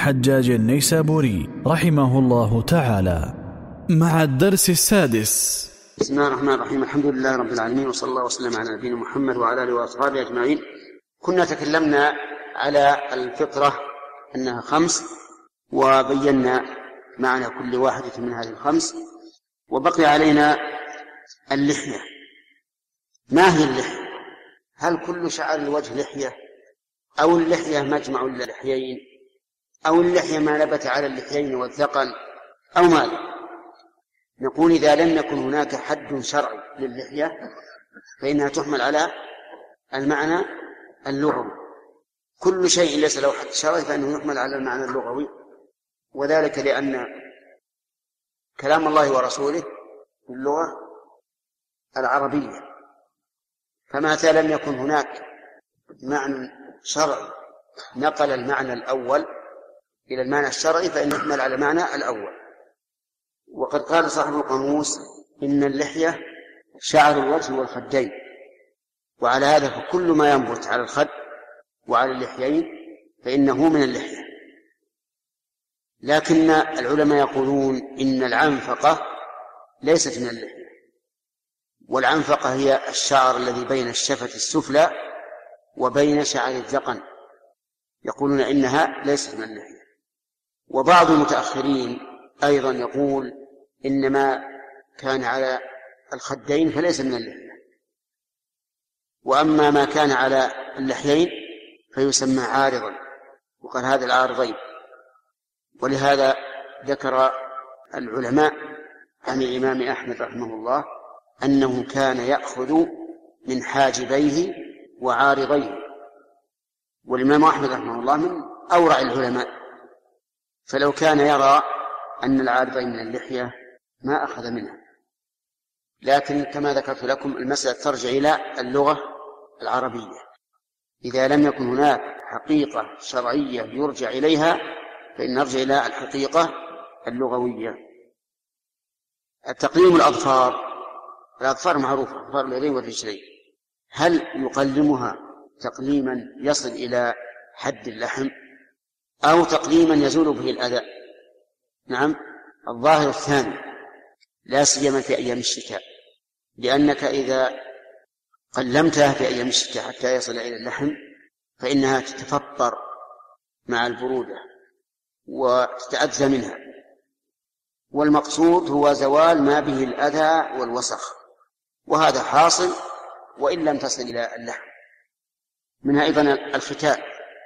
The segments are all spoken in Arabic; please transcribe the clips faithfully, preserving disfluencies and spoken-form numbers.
حجاج النيسابوري رحمه الله تعالى. مع الدرس السادس. بسم الله الرحمن الرحيم. الحمد لله رب العالمين، وصلى الله وسلم على نبينا محمد وعلى آله وأصحابه أجمعين. كنا تكلمنا على الفطرة أنها خمس، وبينا معنى كل واحدة من هذه الخمس، وبقي علينا اللحية. ما هي اللحية؟ هل كل شعر الوجه لحية، أو اللحية مجمع اللحيين، أو اللحية ما نبت على اللحيين والذقن، أو ماذا؟ نقول إذا لم يكن هناك حد شرعي للحية فإنها تحمل على المعنى اللغوي. كل شيء ليس له حد شرعي فإنه يحمل على المعنى اللغوي، وذلك لأن كلام الله ورسوله في اللغة العربية، فمتى لم يكن هناك معنى شرعي نقل المعنى الأول إلى المعنى الشرعي فإنه يحمل على المعنى الأول. وقد قال صاحب القاموس إن اللحية شعر الوجه والخدين، وعلى هذا فكل ما ينبت على الخد وعلى اللحيين فإنه من اللحية. لكن العلماء يقولون إن العنفقة ليست من اللحية، والعنفقة هي الشعر الذي بين الشفة السفلى وبين شعر الذقن، يقولون إنها ليست من اللحية. وبعض المتأخرين أيضا يقول إنما كان على الخدين فليس من اللحية، وأما ما كان على اللحيين فيسمى عارضا، وقال هذا العارضين. ولهذا ذكر العلماء عن الإمام أحمد رحمه الله أنه كان يأخذ من حاجبيه وعارضيه، والإمام أحمد رحمه الله من أورع العلماء، فلو كان يرى أن العارضين من اللحية ما أخذ منها. لكن كما ذكرت لكم المسألة ترجع إلى اللغة العربية. إذا لم يكن هناك حقيقة شرعية يرجع إليها فإن نرجع إلى الحقيقة اللغوية. التقليم الأظفار، الأظفار معروفة، أظفار اليدين والرجلين، هل يقلمها تقليما يصل إلى حد اللحم أو تقليما يزول به الأذى؟ نعم، الظاهر الثاني، لا سيما في أيام الشتاء، لأنك إذا قلمتها في أيام الشتاء حتى يصل إلى اللحم فإنها تتفطر مع البرودة وتتأذى منها، والمقصود هو زوال ما به الأذى والوسخ، وهذا حاصل وإن لم تصل إلى اللحم. منها أيضا الختان.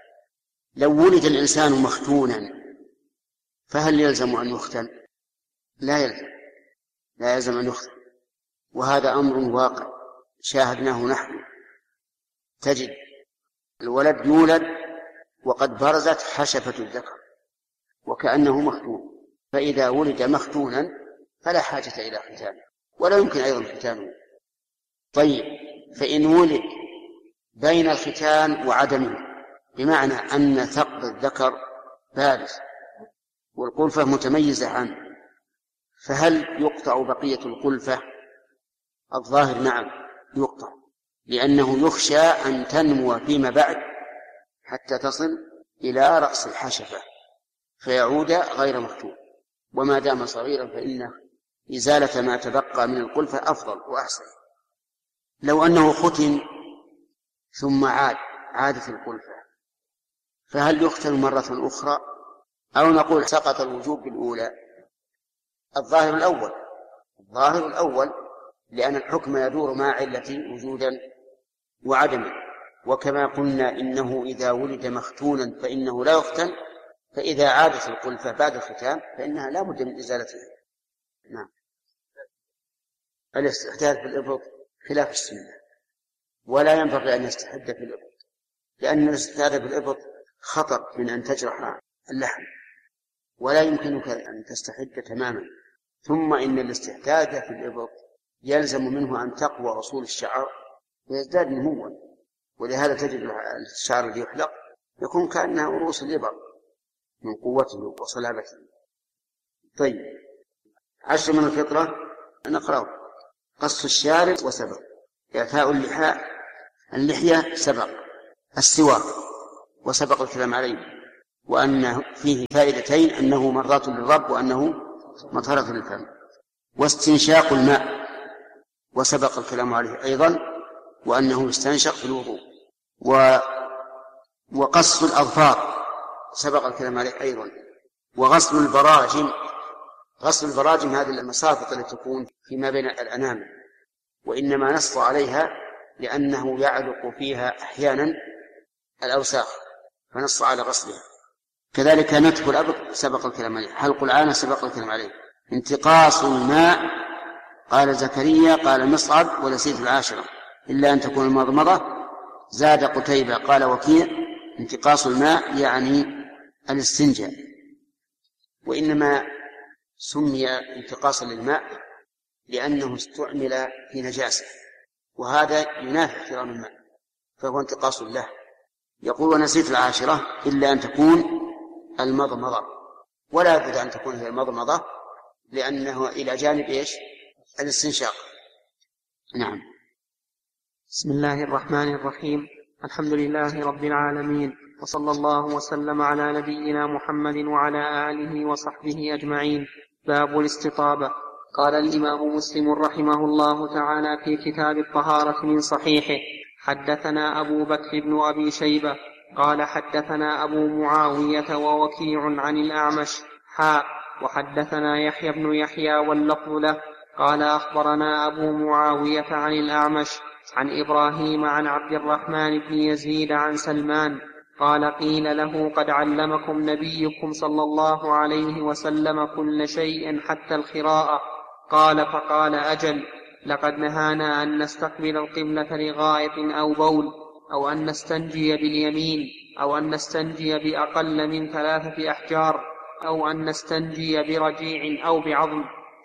لو ولد الإنسان مختونا فهل يلزم أن يختن؟ لا يلزم، لا يلزم أن يختن، وهذا أمر واقع شاهدناه نحن. تجد الولد يولد وقد برزت حشفة الذكر وكأنه مختون، فإذا ولد مختونا فلا حاجة إلى ختانه، ولا يمكن أيضا ختانه. طيب، فإن ولد بين الختان وعدمه، بمعنى أن ثقب الذكر بارز والقلفة متميزة عنه، فهل يقطع بقية القلفة؟ الظاهر نعم يقطع، لأنه يخشى أن تنمو فيما بعد حتى تصل إلى رأس الحشفة فيعود غير مختون، وما دام صغيرا فإن إزالة ما تبقى من القلفة أفضل وأحسن. لو أنه ختن ثم عاد عادت القلفة فهل يختن مرة أخرى أو نقول سقط الوجوب بالأولى؟ الظاهر الأول، الظاهر الأول، لأن الحكم يدور مع علة وجودا وعدما. وكما قلنا إنه إذا ولد مختونا فإنه لا يختن، فإذا عادت القلفة بعد الختان فإنها لا بد من إزالتها. نعم. الاستحداث في الإبط خلاف السنة، ولا ينبغي أن يستحد في الإبط، لأن الاستحداث في الإبط خطر من أن تجرح اللحم، ولا يمكنك أن تستحد تماما. ثم إن الاستحداث في الإبط يلزم منه أن تقوى أصول الشعر ويزداد نموا، ولهذا تجد الشعر الذي يحلق يكون كأنها رؤوس الإبر من قوته وصلابته. طيب، عشر من الفطرة نقرأه: قص الشارب وسبق، إعفاء اللحاء اللحية سبق، السواك وسبق الكلام عليه، وأن فيه فائدتين: أنه مرضاة للرب وأنه مطهرة للفم. واستنشاق الماء وسبق الكلام عليه أيضا، وأنه يستنشق في الوضوء. و... وقص الأظفار سبق الكلام عليه أيضا. وغسل البراجم، غسل البراجم هذه المسافط التي تكون فيما بين الأنامل، وإنما نص عليها لأنه يعلق فيها أحيانا الأوساخ فنص على غسلها. كذلك نتف الأبط سبق الكلام عليه. حلق العانة سبق الكلام عليه. انتقاص الماء قال زكريا قال مصعب ونسيت العاشرة إلا أن تكون المضمضة. زاد قتيبة قال وكيع انتقاص الماء يعني الاستنجاء، وإنما سمي انتقاصا للماء لأنه استعمل في نجاسة، وهذا ينافي احترام الماء فهو انتقاص له. يقول ونسيت العاشرة إلا أن تكون المضمضة، ولا بد أن تكون هي المضمضة لأنه إلى جانب إيش؟ الاستنشاق. نعم. بسم الله الرحمن الرحيم. الحمد لله رب العالمين، وصلى الله وسلم على نبينا محمد وعلى آله وصحبه أجمعين. باب الاستطابة. قال الإمام مسلم رحمه الله تعالى في كتاب الطهارة من صحيحه: حدثنا أبو بكر بن أبي شيبة قال حدثنا أبو معاوية ووكيع عن الأعمش حاء وحدثنا يحيى بن يحيى واللفظ له قال أخبرنا أبو معاوية عن الأعمش عن إبراهيم عن عبد الرحمن بن يزيد عن سلمان قال قيل له قد علمكم نبيكم صلى الله عليه وسلم كل شيء حتى الخراءة. قال فقال أجل، لقد نهانا أن نستقبل القبلة لغائط أو بول، أو أن نستنجي باليمين، أو أن نستنجي بأقل من ثلاثة أحجار، أو أن نستنجي برجيع أو بعظم.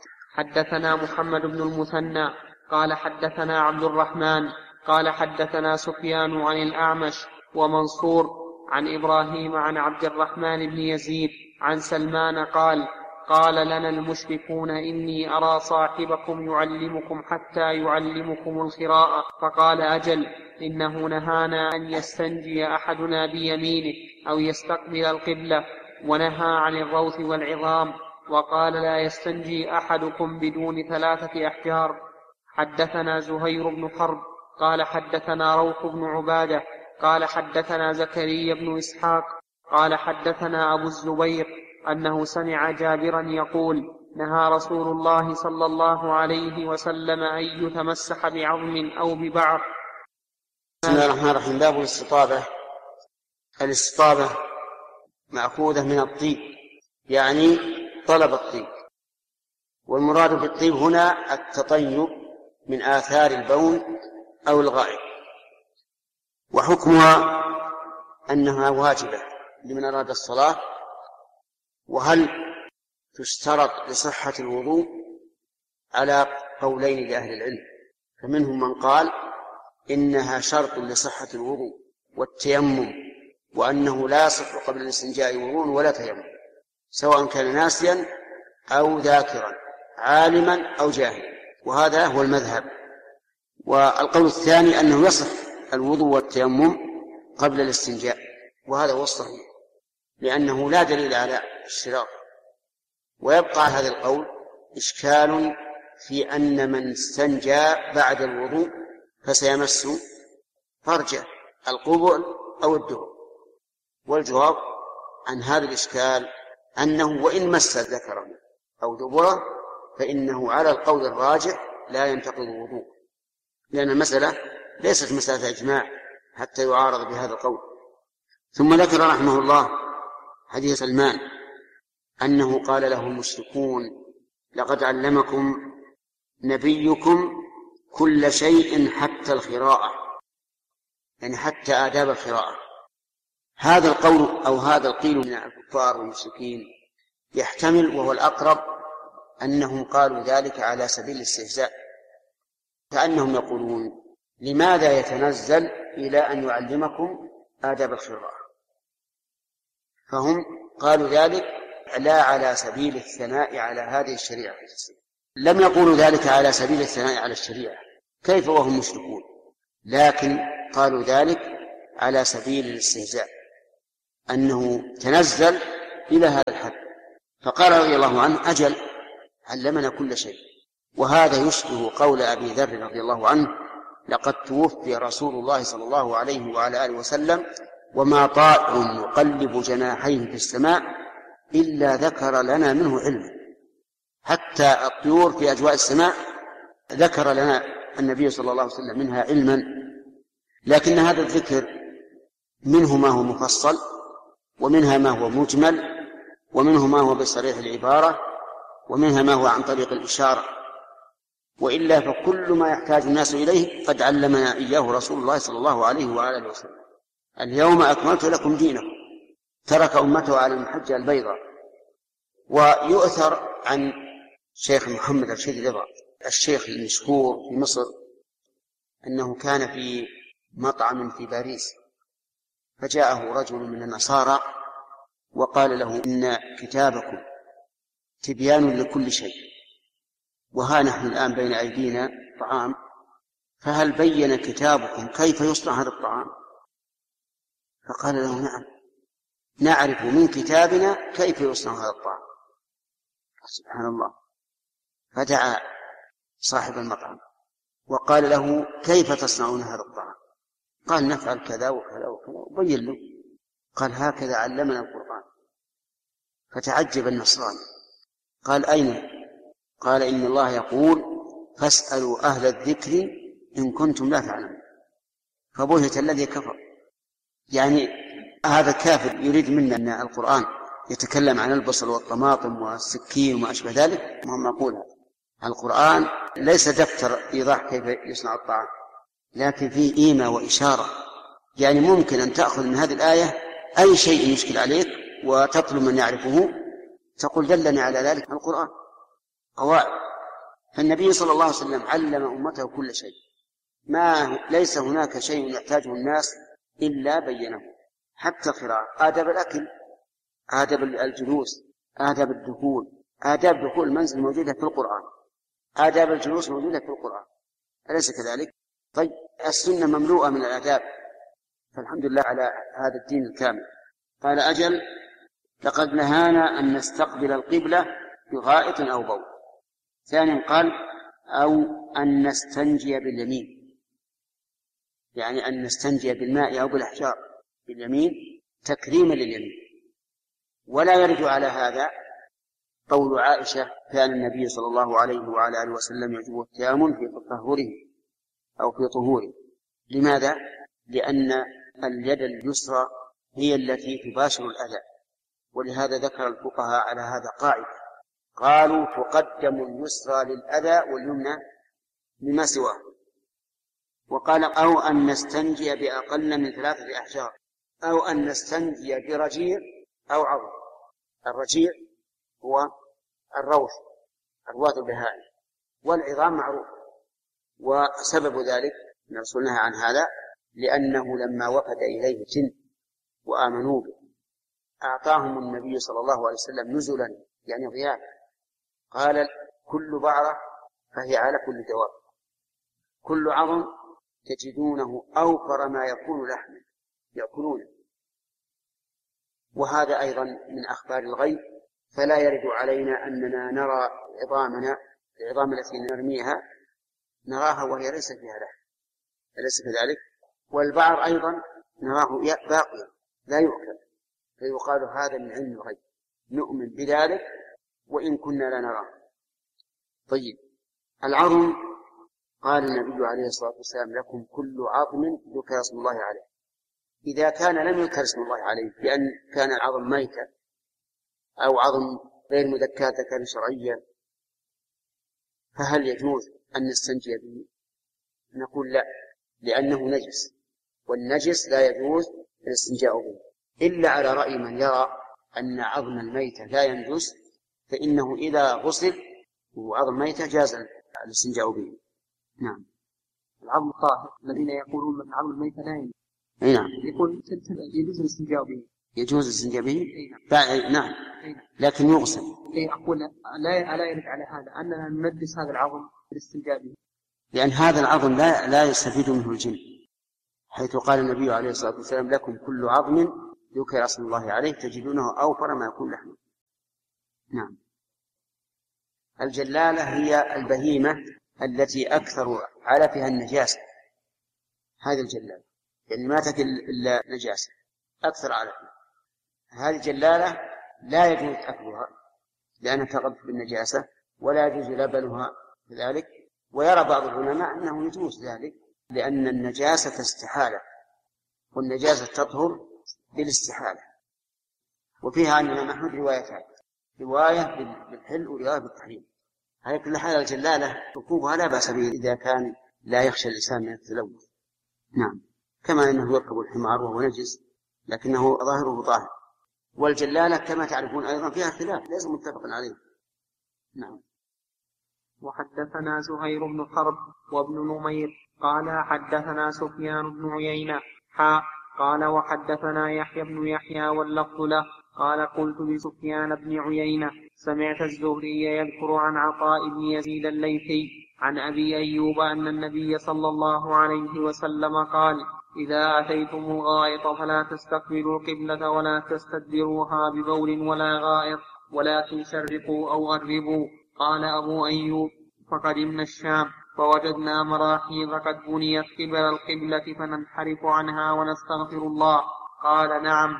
حدثنا محمد بن المثنى قال حدثنا عبد الرحمن قال حدثنا سفيان عن الأعمش ومنصور عن إبراهيم عن عبد الرحمن بن يزيد عن سلمان قال قال لنا المشركون إني أرى صاحبكم يعلمكم حتى يعلمكم الخراءة. فقال أجل، إنه نهانا أن يستنجي أحدنا بيمينه أو يستقبل القبلة، ونهى عن الروث والعظام، وقال لا يستنجي أحدكم بدون ثلاثة أحجار. حدثنا زهير بن حرب قال حدثنا روح بن عبادة قال حدثنا زكريا بن إسحاق قال حدثنا أبو الزبير أنه سمع جابرا يقول نهى رسول الله صلى الله عليه وسلم أن يتمسح بعظم أو ببعر. بسم الله الرحمن الرحيم. باب الاستطابة. الاستطابة مأخوذة من الطيب، يعني طلب الطيب، والمراد بالطيب هنا التطيب من آثار البول أو الغائط. وحكمها أنها واجبة لمن أراد الصلاة. وهل تشترط لصحة الوضوء؟ على قولين لأهل العلم، فمنهم من قال إنها شرط لصحة الوضوء والتيمم، وأنه لا يصح قبل الاستنجاء وضوء ولا تيمم، سواء كان ناسيا أو ذاكرا، عالما أو جاهلا، وهذا هو المذهب. والقول الثاني أنه يصح الوضوء والتيمم قبل الاستنجاء، وهذا هو الصحيح، لأنه لا دليل على الشراط. ويبقى هذا القول إشكال في أن من استنجى بعد الوضوء فسيمس فرجه القبل أو الدبر. والجواب عن هذا الإشكال أنه وإن مس ذكره أو دبره فإنه على القول الراجح لا ينتقض الوضوء، لأن المسألة ليست مسألة إجماع حتى يعارض بهذا القول. ثم ذكر رحمه الله حديث سلمان أنه قال له المشركون لقد علمكم نبيكم كل شيء حتى الخراءة، يعني حتى آداب الخراءة. هذا القول أو هذا القيل من الكفار والمشركين يحتمل، وهو الأقرب، أنهم قالوا ذلك على سبيل الاستهزاء، كأنهم يقولون لماذا يتنزل إلى أن يعلمكم آداب الخراءة، فهم قالوا ذلك لا على سبيل الثناء على هذه الشريعة. لم يقولوا ذلك على سبيل الثناء على الشريعة، كيف وهم مشركون، لكن قالوا ذلك على سبيل الاستهزاء. أنه تنزل إلى هذا الحد. فقال رضي الله عنه: أجل، علمنا كل شيء. وهذا يشبه قول أبي ذر رضي الله عنه: لقد توفي رسول الله صلى الله عليه وعلى آله وسلم وما طائر يقلب جناحيه في السماء إلا ذكر لنا منه علما. حتى الطيور في أجواء السماء ذكر لنا النبي صلى الله عليه وسلم منها علما، لكن هذا الذكر منه ما هو مفصل، ومنها ما هو مجمل، ومنه ما هو بصريح العبارة، ومنها ما هو عن طريق الإشارة. وإلا فكل ما يحتاج الناس إليه قد علمنا إياه رسول الله صلى الله عليه وآله وسلم. اليوم أكملت لكم دينكم، ترك أمته على المحجة البيضاء. ويؤثر عن شيخ محمد رشيد رضا الشيخ المشهور في مصر أنه كان في مطعم في باريس، فجاءه رجل من النصارى وقال له: إن كتابكم تبيان لكل شيء، وها نحن الآن بين أيدينا طعام، فهل بين كتابكم كيف يصنع هذا الطعام؟ فقال له: نعم، نعرف من كتابنا كيف يصنع هذا الطعام. سبحان الله. فدعا صاحب المطعم وقال له: كيف تصنعون هذا الطعام؟ قال: نفعل كذا وكذا وكذا، وبين له. قال: هكذا علمنا القرآن. فتعجب النصراني، قال: أين؟ قال: إن الله يقول: فاسألوا أهل الذكر إن كنتم لا تعلمون. فبهت الذي كفر. يعني هذا كافر يريد منا أن القرآن يتكلم عن البصل والطماطم والسكين وما أشبه ذلك. ما أقولها، القرآن ليس دفتر إيضاح كيف يصنع الطعام، لكن فيه إيمة وإشارة. يعني ممكن أن تأخذ من هذه الآية أي شيء يشكل عليك وتطلب من يعرفه، تقول: دلني على ذلك القرآن. قواعد. فالنبي صلى الله عليه وسلم علم أمته كل شيء، ما ليس هناك شيء يحتاجه الناس إلا بينه. حتى قراءة، آداب الأكل، آداب الجلوس، آداب الدخول، آداب دخول المنزل موجودة في القرآن، آداب الجلوس موجودة في القرآن، أليس كذلك؟ طيب، السنة مملوءة من الآداب، فالحمد لله على هذا الدين الكامل. قال: أجل، لقد نهانا أن نستقبل القبلة بغائط أو بول. ثانيا قال: أو أن نستنجي باليمين، يعني أن نستنجي بالماء أو بالأحجار باليمين تكريما لليمين. ولا يرد على هذا قول عائشة: كان النبي صلى الله عليه وعلى آله وسلم يعجبه التيامن في تطهره أو في طهوره. لماذا؟ لأن اليد اليسرى هي التي تباشر الأذى، ولهذا ذكر الفقهاء على هذا قاعدة، قالوا: تقدم اليسرى للأذى واليمنى لما سواه. وقال: أو أن نستنجي بأقل من ثلاثة أحجار، أو أن نستنجي برجيع أو عظم. الرجيع هو الروث، الروث البهائم، والعظام معروف. وسبب ذلك أن الرسول نهى عن هذا لأنه لما وفد إليه جن وآمنوا به أعطاهم النبي صلى الله عليه وسلم نزلا، يعني ضيافة. قال: كل بعرة فهي على كل دواب، كل عظم تجدونه أوفر ما يكون لحما يأكلونه. وهذا أيضا من أخبار الغيب، فلا يرد علينا أننا نرى عظامنا العظام التي نرميها نراها وهي ليس فيها لحم، أليس كذلك؟ والبعر أيضا نراه باقيا لا يؤكل، فيقال هذا من علم الغيب، نؤمن بذلك وإن كنا لا نراه. طيب، العظم قال النبي عليه الصلاة والسلام: لكم كل عظم ذكر اسم الله عليه. إذا كان لم يذكر اسم الله عليه بأن كان العظم ميتا أو عظم غير مذكى ذكرا شرعيا، فهل يجوز أن نستنجي به؟ نقول لا، لأنه نجس، والنجس لا يجوز الاستنجاء به، إلا على رأي من يرى أن عظم الميتة لا ينجس، فإنه إذا غسل وعظم ميتة جاز الاستنجاء به. نعم. العظم الطاهر الذين يقولون أن عظم الميتة لا ينجس، نعم، يقول يجوز الاستنجاء به. يجوز الاستنجاء به؟ نعم، لكن يغسل. إيه، أقول لا لا يرد على هذا أننا نمدس هذا العظم بالاستنجاء به، لأن هذا العظم لا لا يستفيد منه الجن، حيث قال النبي عليه الصلاة والسلام: لكم كل عظم ذكر اسم الله عليه تجدونه أوفر ما يكون لحمه. نعم. الجلالة هي البهيمة التي أكثر علفها النجاسة، هذه الجلالة يعني ما تأكل إلا نجاسة أكثر علفها، هذه الجلالة لا يجوز أكلها لأنها تغذى بالنجاسة، ولا يجوز لبنها كذلك. ويرى بعض العلماء أنه يجوز ذلك لأن النجاسة استحالة، والنجاسة تطهر بالاستحالة. وفيها عن الإمام أحمد روايتان، رواية بالحل ورواية بالتحريم. على كل حال الجلالة ركوبها لا بأس به إذا كان لا يخشى الإنسان من التلوث. نعم. كما أنه يركب الحمار وهو نجس لكنه ظاهره طاهر. والجلالة كما تعرفون أيضا فيها خلاف ليس متفق عليه. نعم. وحدثنا زهير بن حرب وابن نمير قال حدثنا سفيان بن عيينة حاء قال وحدثنا يحيى بن يحيى واللفظ له قال قلت لسفيان بن عيينة سمعت الزهري يذكر عن عطاء بن يزيد الليثي عن أبي أيوب أن النبي صلى الله عليه وسلم قال إذا أتيتم الغائط فلا تستقبلوا القبلة ولا تستدبروها ببول ولا غائط ولكن شرقوا أو غربوا. قال أبو أيوب فقدمنا الشام فوجدنا مراحيض قد بنيت قبل القبلة فننحرف عنها ونستغفر الله. قال نعم.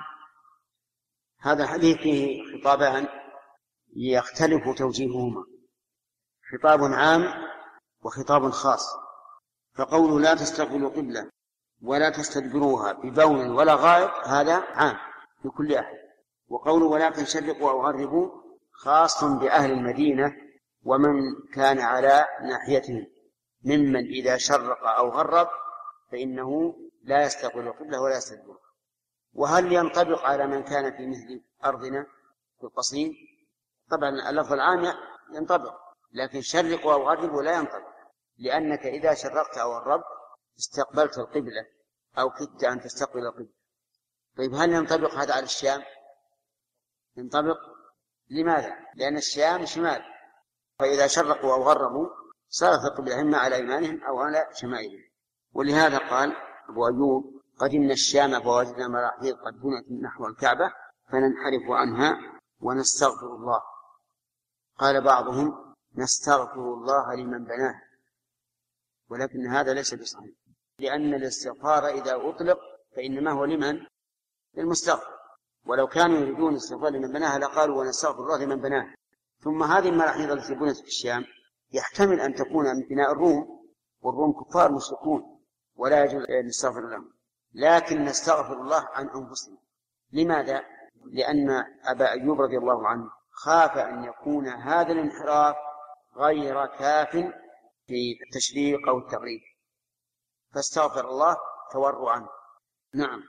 هذا الحديث فيه خطابان يختلف توجيههما، خطاب عام وخطاب خاص. فقوله لا تستقبلوا قبلة ولا تستدبروها ببول ولا غائط هذا عام لكل أحد، وقوله ولكن شرقوا أو غربوا خاص بأهل المدينة ومن كان على ناحيتهم ممن إذا شرق أو غرب فإنه لا يستقبل القبلة ولا يستدبرها. وهل ينطبق على من كان في مثل أرضنا في القصيم؟ طبعا اللفظ العام ينطبق، لكن شرقوا أو غربوا لا ينطبق، لأنك إذا شرقت أو غربت استقبلت القبلة أو كدت أن تستقبل القبلة. طيب هل ينطبق هذا على الشام؟ ينطبق. لماذا؟ لأن الشام شمال، فإذا شرقوا أو غربوا صارت القبلة إما على أيمانهم أو على شمائلهم. ولهذا قال أبو أيوب قدمنا الشام فوجدنا مراحيض قد بنيت نحو الكعبة فننحرف عنها ونستغفر الله. قال بعضهم نستغفر الله لمن بناه، ولكن هذا ليس بصحيح، لأن الاستغفار إذا أطلق فإنما هو لمن؟ للمستغفر. ولو كانوا يريدون الاستغفار لمن بناها لقالوا ونستغفر الله لمن بناه. ثم هذه المراحيض التي بنيت في الشام يحتمل أن تكون من بناء الروم، والروم كفار مشركون ولا يجوز أن نستغفر لهم، لكن نستغفر الله عن أنفسنا. لماذا؟ لأن أبا أيوب رضي الله عنه خاف أن يكون هذا الانحراف غير كاف في التشريق أو التغريب فاستغفر الله تورعا. نعم.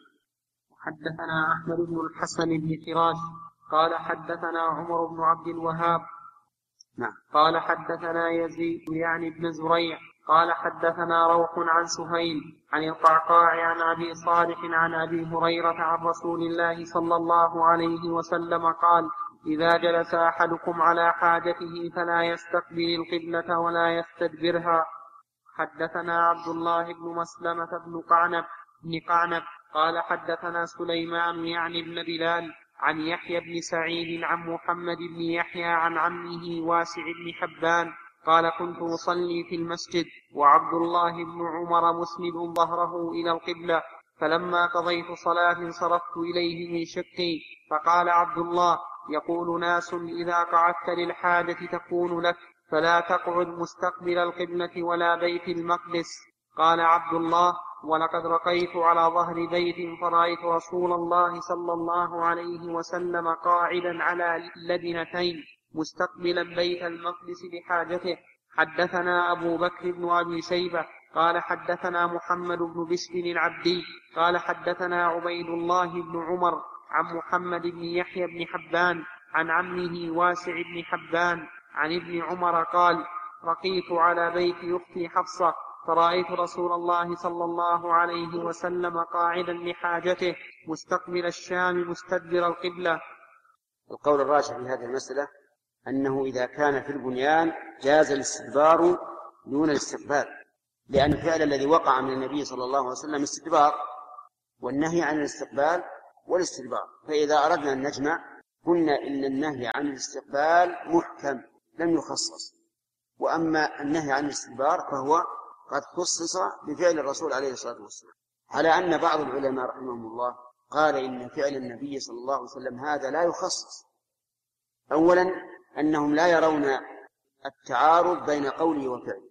حدثنا أحمد بن الحسن بن فراش قال حدثنا عمر بن عبد الوهاب نعم. قال حدثنا يزيد يعني بن زريع قال حدثنا روح عن سهيل عن القعقاع عن أبي صالح عن أبي هريرة عن رسول الله صلى الله عليه وسلم قال إذا جلس أحدكم على حاجته فلا يستقبل القبلة ولا يستدبرها. حدثنا عبد الله بن مسلمة بن قعنب بن قعنب قال حدثنا سليمان يعني بن بلال عن يحيى بن سعيد عن محمد بن يحيى عن عمه واسع بن حبان قال كنت أصلي في المسجد وعبد الله بن عمر مسند ظهره إلى القبلة، فلما قضيت صلاة صرفت إليه من شقي فقال عبد الله يقول ناس إذا قعدت للحاجة تكون لك فلا تقعد مستقبل القبلة ولا بيت المقدس. قال عبد الله ولقد رقيت على ظهر بيت فرأيت رسول الله صلى الله عليه وسلم قاعدا على لبنتين مستقبلا بيت المقدس لحاجته. حدثنا أبو بكر بن أبي شيبة قال حدثنا محمد بن بشر العبدي قال حدثنا عبيد الله بن عمر عن محمد بن يحيى بن حبان عن عمه واسع بن حبان عن ابن عمر قال رقيت على بيت أختي حفصة فرأيت رسول الله صلى الله عليه وسلم قاعدا لحاجته مستقبل الشام مستدبر القبلة. القول الراجح في هذه المسألة أنه إذا كان في البنيان جاز الاستدبار دون الاستقبال، لأن الفعل الذي وقع من النبي صلى الله عليه وسلم استدبار، والنهي عن الاستقبال والاستدبار. فإذا أردنا أن نجمع قلنا إن النهي عن الاستقبال محكم لم يخصص، وأما النهي عن الاستدبار فهو قد خصص بفعل الرسول عليه الصلاة والسلام، على أن بعض العلماء رحمهم الله قال إن فعل النبي صلى الله عليه وسلم هذا لا يخصص. أولا أنهم لا يرون التعارض بين قوله وفعله،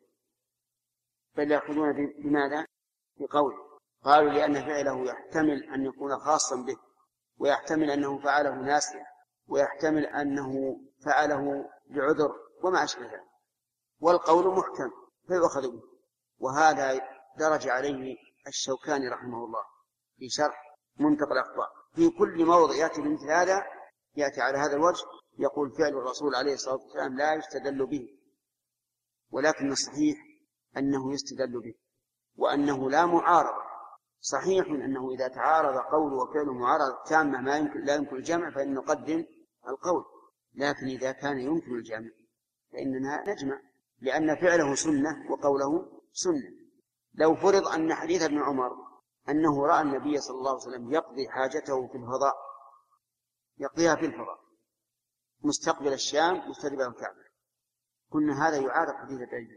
بل يأخذون بماذا؟ بقوله. قالوا لأن فعله يحتمل أن يكون خاصا به، ويحتمل أنه فعله ناسيا، ويحتمل أنه فعله بعذر وما أشبه ذلك، والقول محكم فيؤخذ به. وهذا درج عليه الشوكاني رحمه الله في شرح منتقى الأخبار، في كل موضع يأتي بمثل هذا يأتي على هذا الوجه يقول فعل الرسول عليه الصلاة والسلام لا يستدل به، ولكن الصحيح أنه يستدل به، وأنه لا معارضة. صحيح أنه إذا تعارض قول وفعل معارضة تامة ما يمكن لا يمكن الجمع فإن نقدم القول، لكن إذا كان يمكن الجمع فإننا نجمع، لأن فعله سنة وقوله سنة. لو فرض أن حديث ابن عمر أنه رأى النبي صلى الله عليه وسلم يقضي حاجته في الفضاء، يقضيها في الفضاء مستقبل الشام مستدبر الكعبة، قلنا هذا يعارض حديث ابن،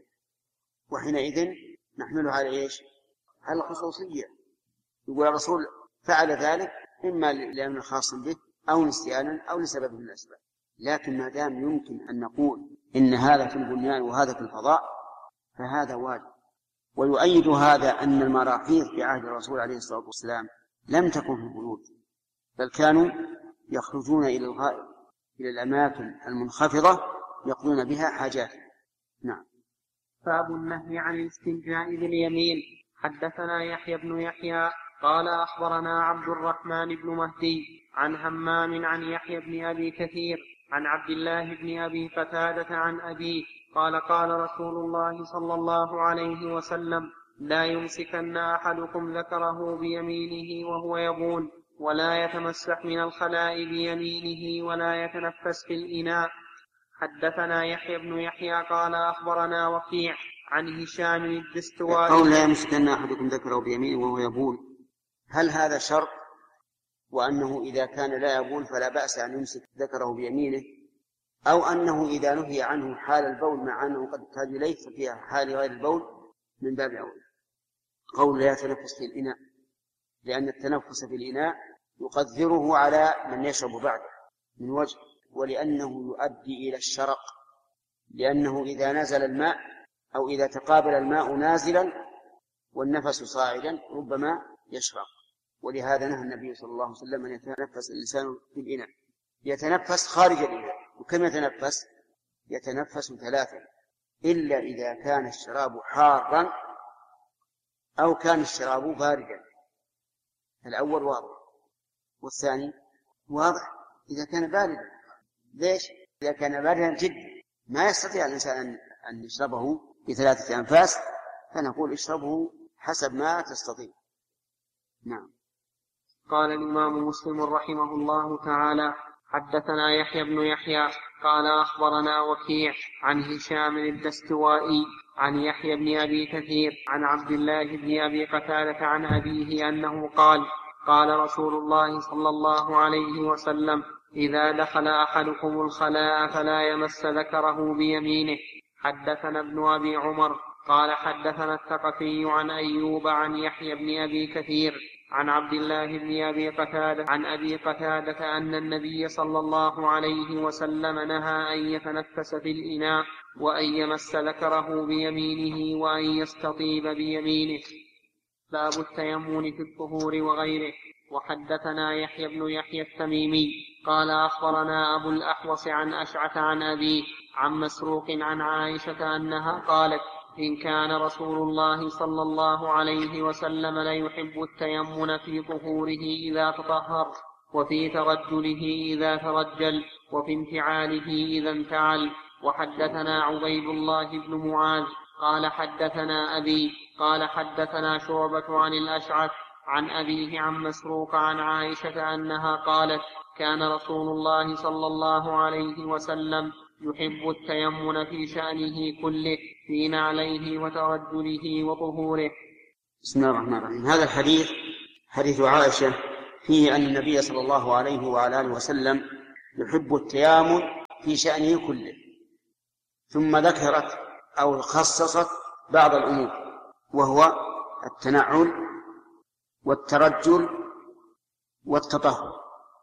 وحينئذ نحمله على إيش؟ على الخصوصية. يقول الرسول فعل ذلك إما لأمر خاص به أو نسيانا أو لسبب من الأسباب. لكن ما دام يمكن أن نقول إن هذا في البنيان وهذا في الفضاء فهذا واجب. ويؤيد هذا أن المراحيض في عهد الرسول عليه الصلاة والسلام لم تكن في البيوت، بل كانوا يخرجون إلى الغائط، إلى الأماكن المنخفضة يقضون بها حاجات. نعم. باب النهي عن الاستنجاء باليمين. حدثنا يحيى بن يحيى قال أخبرنا عبد الرحمن بن مهدي عن همام عن يحيى بن أبي كثير عن عبد الله بن أبي قتادة عن أبيه قال قال رسول الله صلى الله عليه وسلم لا يمسكن أحدكم ذكره بيمينه وهو يبول، ولا يتمسح من الخلاء بيمينه، ولا يتنفس في الإناء. حدثنا يحيى بن يحيى قال أخبرنا وكيع عن هشام الدستوائي قول لا يمسكن أحدكم ذكره بيمينه وهو يبول، هل هذا شرط وأنه إذا كان لا يبول فلا بأس أن يمسك ذكره بيمينه، أو أنه إذا نهي عنه حال البول مع أنه قد احتاج إليه ففيها حال غير البول من باب أولى؟ قول لا يتنفس في الإناء، لأن التنفس في الإناء يقدره على من يشرب بعده من وجه، ولأنه يؤدي إلى الشرق، لأنه إذا نزل الماء أو إذا تقابل الماء نازلا والنفس صاعدا ربما يشرق. ولهذا نهى النبي صلى الله عليه وسلم أن يتنفس الإنسان في الإناء، يتنفس خارج الإناء. وكم يتنفس؟ يتنفس ثلاثا، إلا إذا كان الشراب حارا أو كان الشراب باردا. الأول واضح، والثاني واضح إذا كان باردا. ليش؟ إذا كان باردا جدا ما يستطيع الإنسان أن يشربه بثلاثة أنفاس، فنقول اشربه حسب ما تستطيع. نعم. قال الإمام مسلم رحمه الله تعالى حدثنا يحيى بن يحيى قال أخبرنا وكيع عن هشام الدستوائي عن يحيى بن أبي كثير عن عبد الله بن أبي قتادة عن أبيه أنه قال قال رسول الله صلى الله عليه وسلم إذا دخل أحدكم الخلاء فلا يمس ذكره بيمينه. حدثنا ابن أبي عمر قال حدثنا الثقفي عن أيوب عن يحيى بن أبي كثير عن عبد الله بن أبي قتادة عن أبي قتادة أن النبي صلى الله عليه وسلم نهى أن يتنفس في الإناء وأن يمس ذكره بيمينه وأن يستطيب بيمينه. باب التيمم في الطهور وغيره. وحدثنا يحيى بن يحيى التميمي قال أخبرنا أبو الأحوص عن أشعث عن أبيه عن مسروق عن عائشة أنها قالت إن كان رسول الله صلى الله عليه وسلم ليحب التيمم في طهوره إذا تطهر، وفي ترجله إذا ترجل، وفي انفعاله إذا انفعل. وحدثنا عبيد الله بن معاذ قال حدثنا أبي قال حدثنا شعبة عن الأشعث عن أبيه عن مسروق عن عائشة أنها قالت كان رسول الله صلى الله عليه وسلم يحب التيمم في شأنه كله في نعليه وترجله وطهوره. بسم الله الرحمن الرحيم. هذا الحديث حديث عائشة فيه أن النبي صلى الله عليه وعلى آله وسلم يحب التيامن في شأنه كله، ثم ذكرت أو خصصت بعض الأمور، وهو التنعل والترجل والتطهر.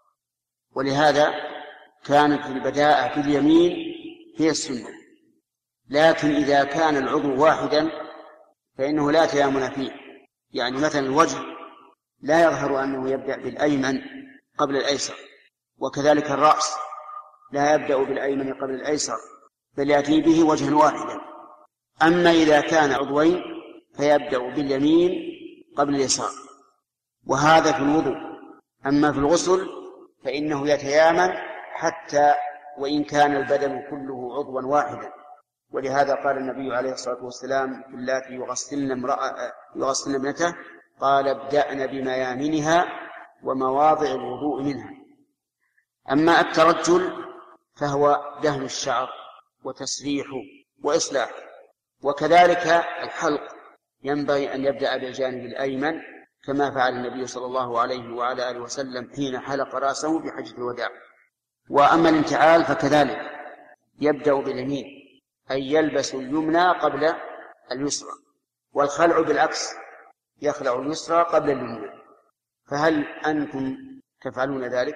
ولهذا كانت البداءة باليمين هي السنة، لكن إذا كان العضو واحدا فإنه لا تيامن فيه. يعني مثلا الوجه لا يظهر أنه يبدأ بالأيمن قبل الأيسر، وكذلك الرأس لا يبدأ بالأيمن قبل الأيسر، بل يأتي به وجها واحدا. أما إذا كان عضوين فيبدأ باليمين قبل اليسار، وهذا في الوضوء. أما في الغسل فإنه يتيامن حتى وإن كان البدن كله عضوا واحدا. ولهذا قال النبي عليه الصلاة والسلام في اللاتي يغسلن امرأة يغسلن ابنته قال ابدأن بميامنها ومواضع الوضوء منها. أما الترجل فهو دهن الشعر وتسريحه وإصلاحه، وكذلك الحلق ينبغي أن يبدأ بالجانب الأيمن كما فعل النبي صلى الله عليه وعلى آله وسلم حين حلق رأسه بحجة الوداع. وأما الانتعال فكذلك يبدأ باليمين، أي يلبس اليمنى قبل اليسرى، والخلع بالعكس يخلع اليسرى قبل اليمنى. فهل أنتم تفعلون ذلك؟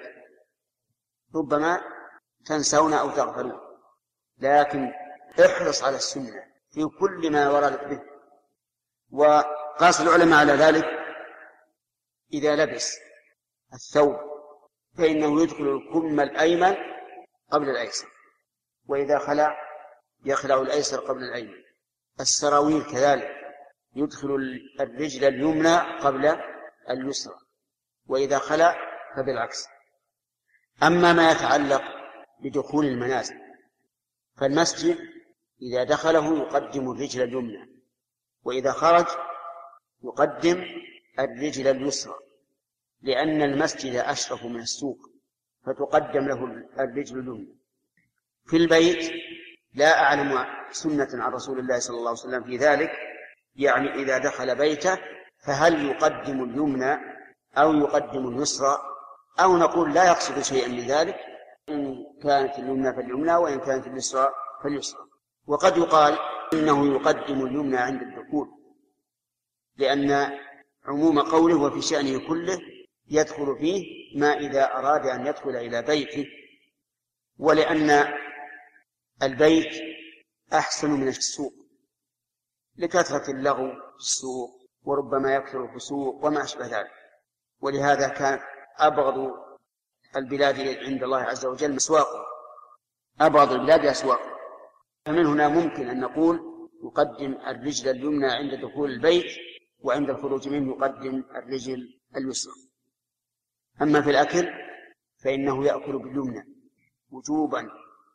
ربما تنسون أو تغفلون، لكن احرص على السنة في كل ما وردت به. وقاس العلماء على ذلك إذا لبس الثوب فإنه يدخل الكم الأيمن قبل الأيسر، وإذا خلع يخلع الأيسر قبل الأيمن. السراويل كذلك يدخل الرجل اليمنى قبل اليسرى، وإذا خلع فبالعكس. أما ما يتعلق بدخول المنازل فالمسجد إذا دخله يقدم الرجل اليمنى، وإذا خرج يقدم الرجل اليسرى، لأن المسجد أشرف من السوق فتقدم له الرجل اليمنى. في البيت لا أعلم سنة عن رسول الله صلى الله عليه وسلم في ذلك، يعني إذا دخل بيته فهل يقدم اليمنى أو يقدم اليسرى، أو نقول لا يقصد شيئا من ذلك، إن كانت اليمنى فاليمنى وإن كانت اليسرى فاليسرى. وقد يقال إنه يقدم اليمنى عند الدخول، لأن عموم قوله وفي شأنه كله يدخل فيه ما إذا أراد أن يدخل إلى بيته، ولأن البيت أحسن من السوق لكثرة اللغو في السوق وربما يكثر الفسوق وما أشبه ذلك. ولهذا كان أبغض البلاد عند الله عز وجل مسواقه، أبغض البلاد أسواقه. فمن هنا ممكن أن نقول يقدم الرجل اليمنى عند دخول البيت، وعند الخروج منه يقدم الرجل اليسرى. أما في الأكل فإنه يأكل باليمنى وجوبا،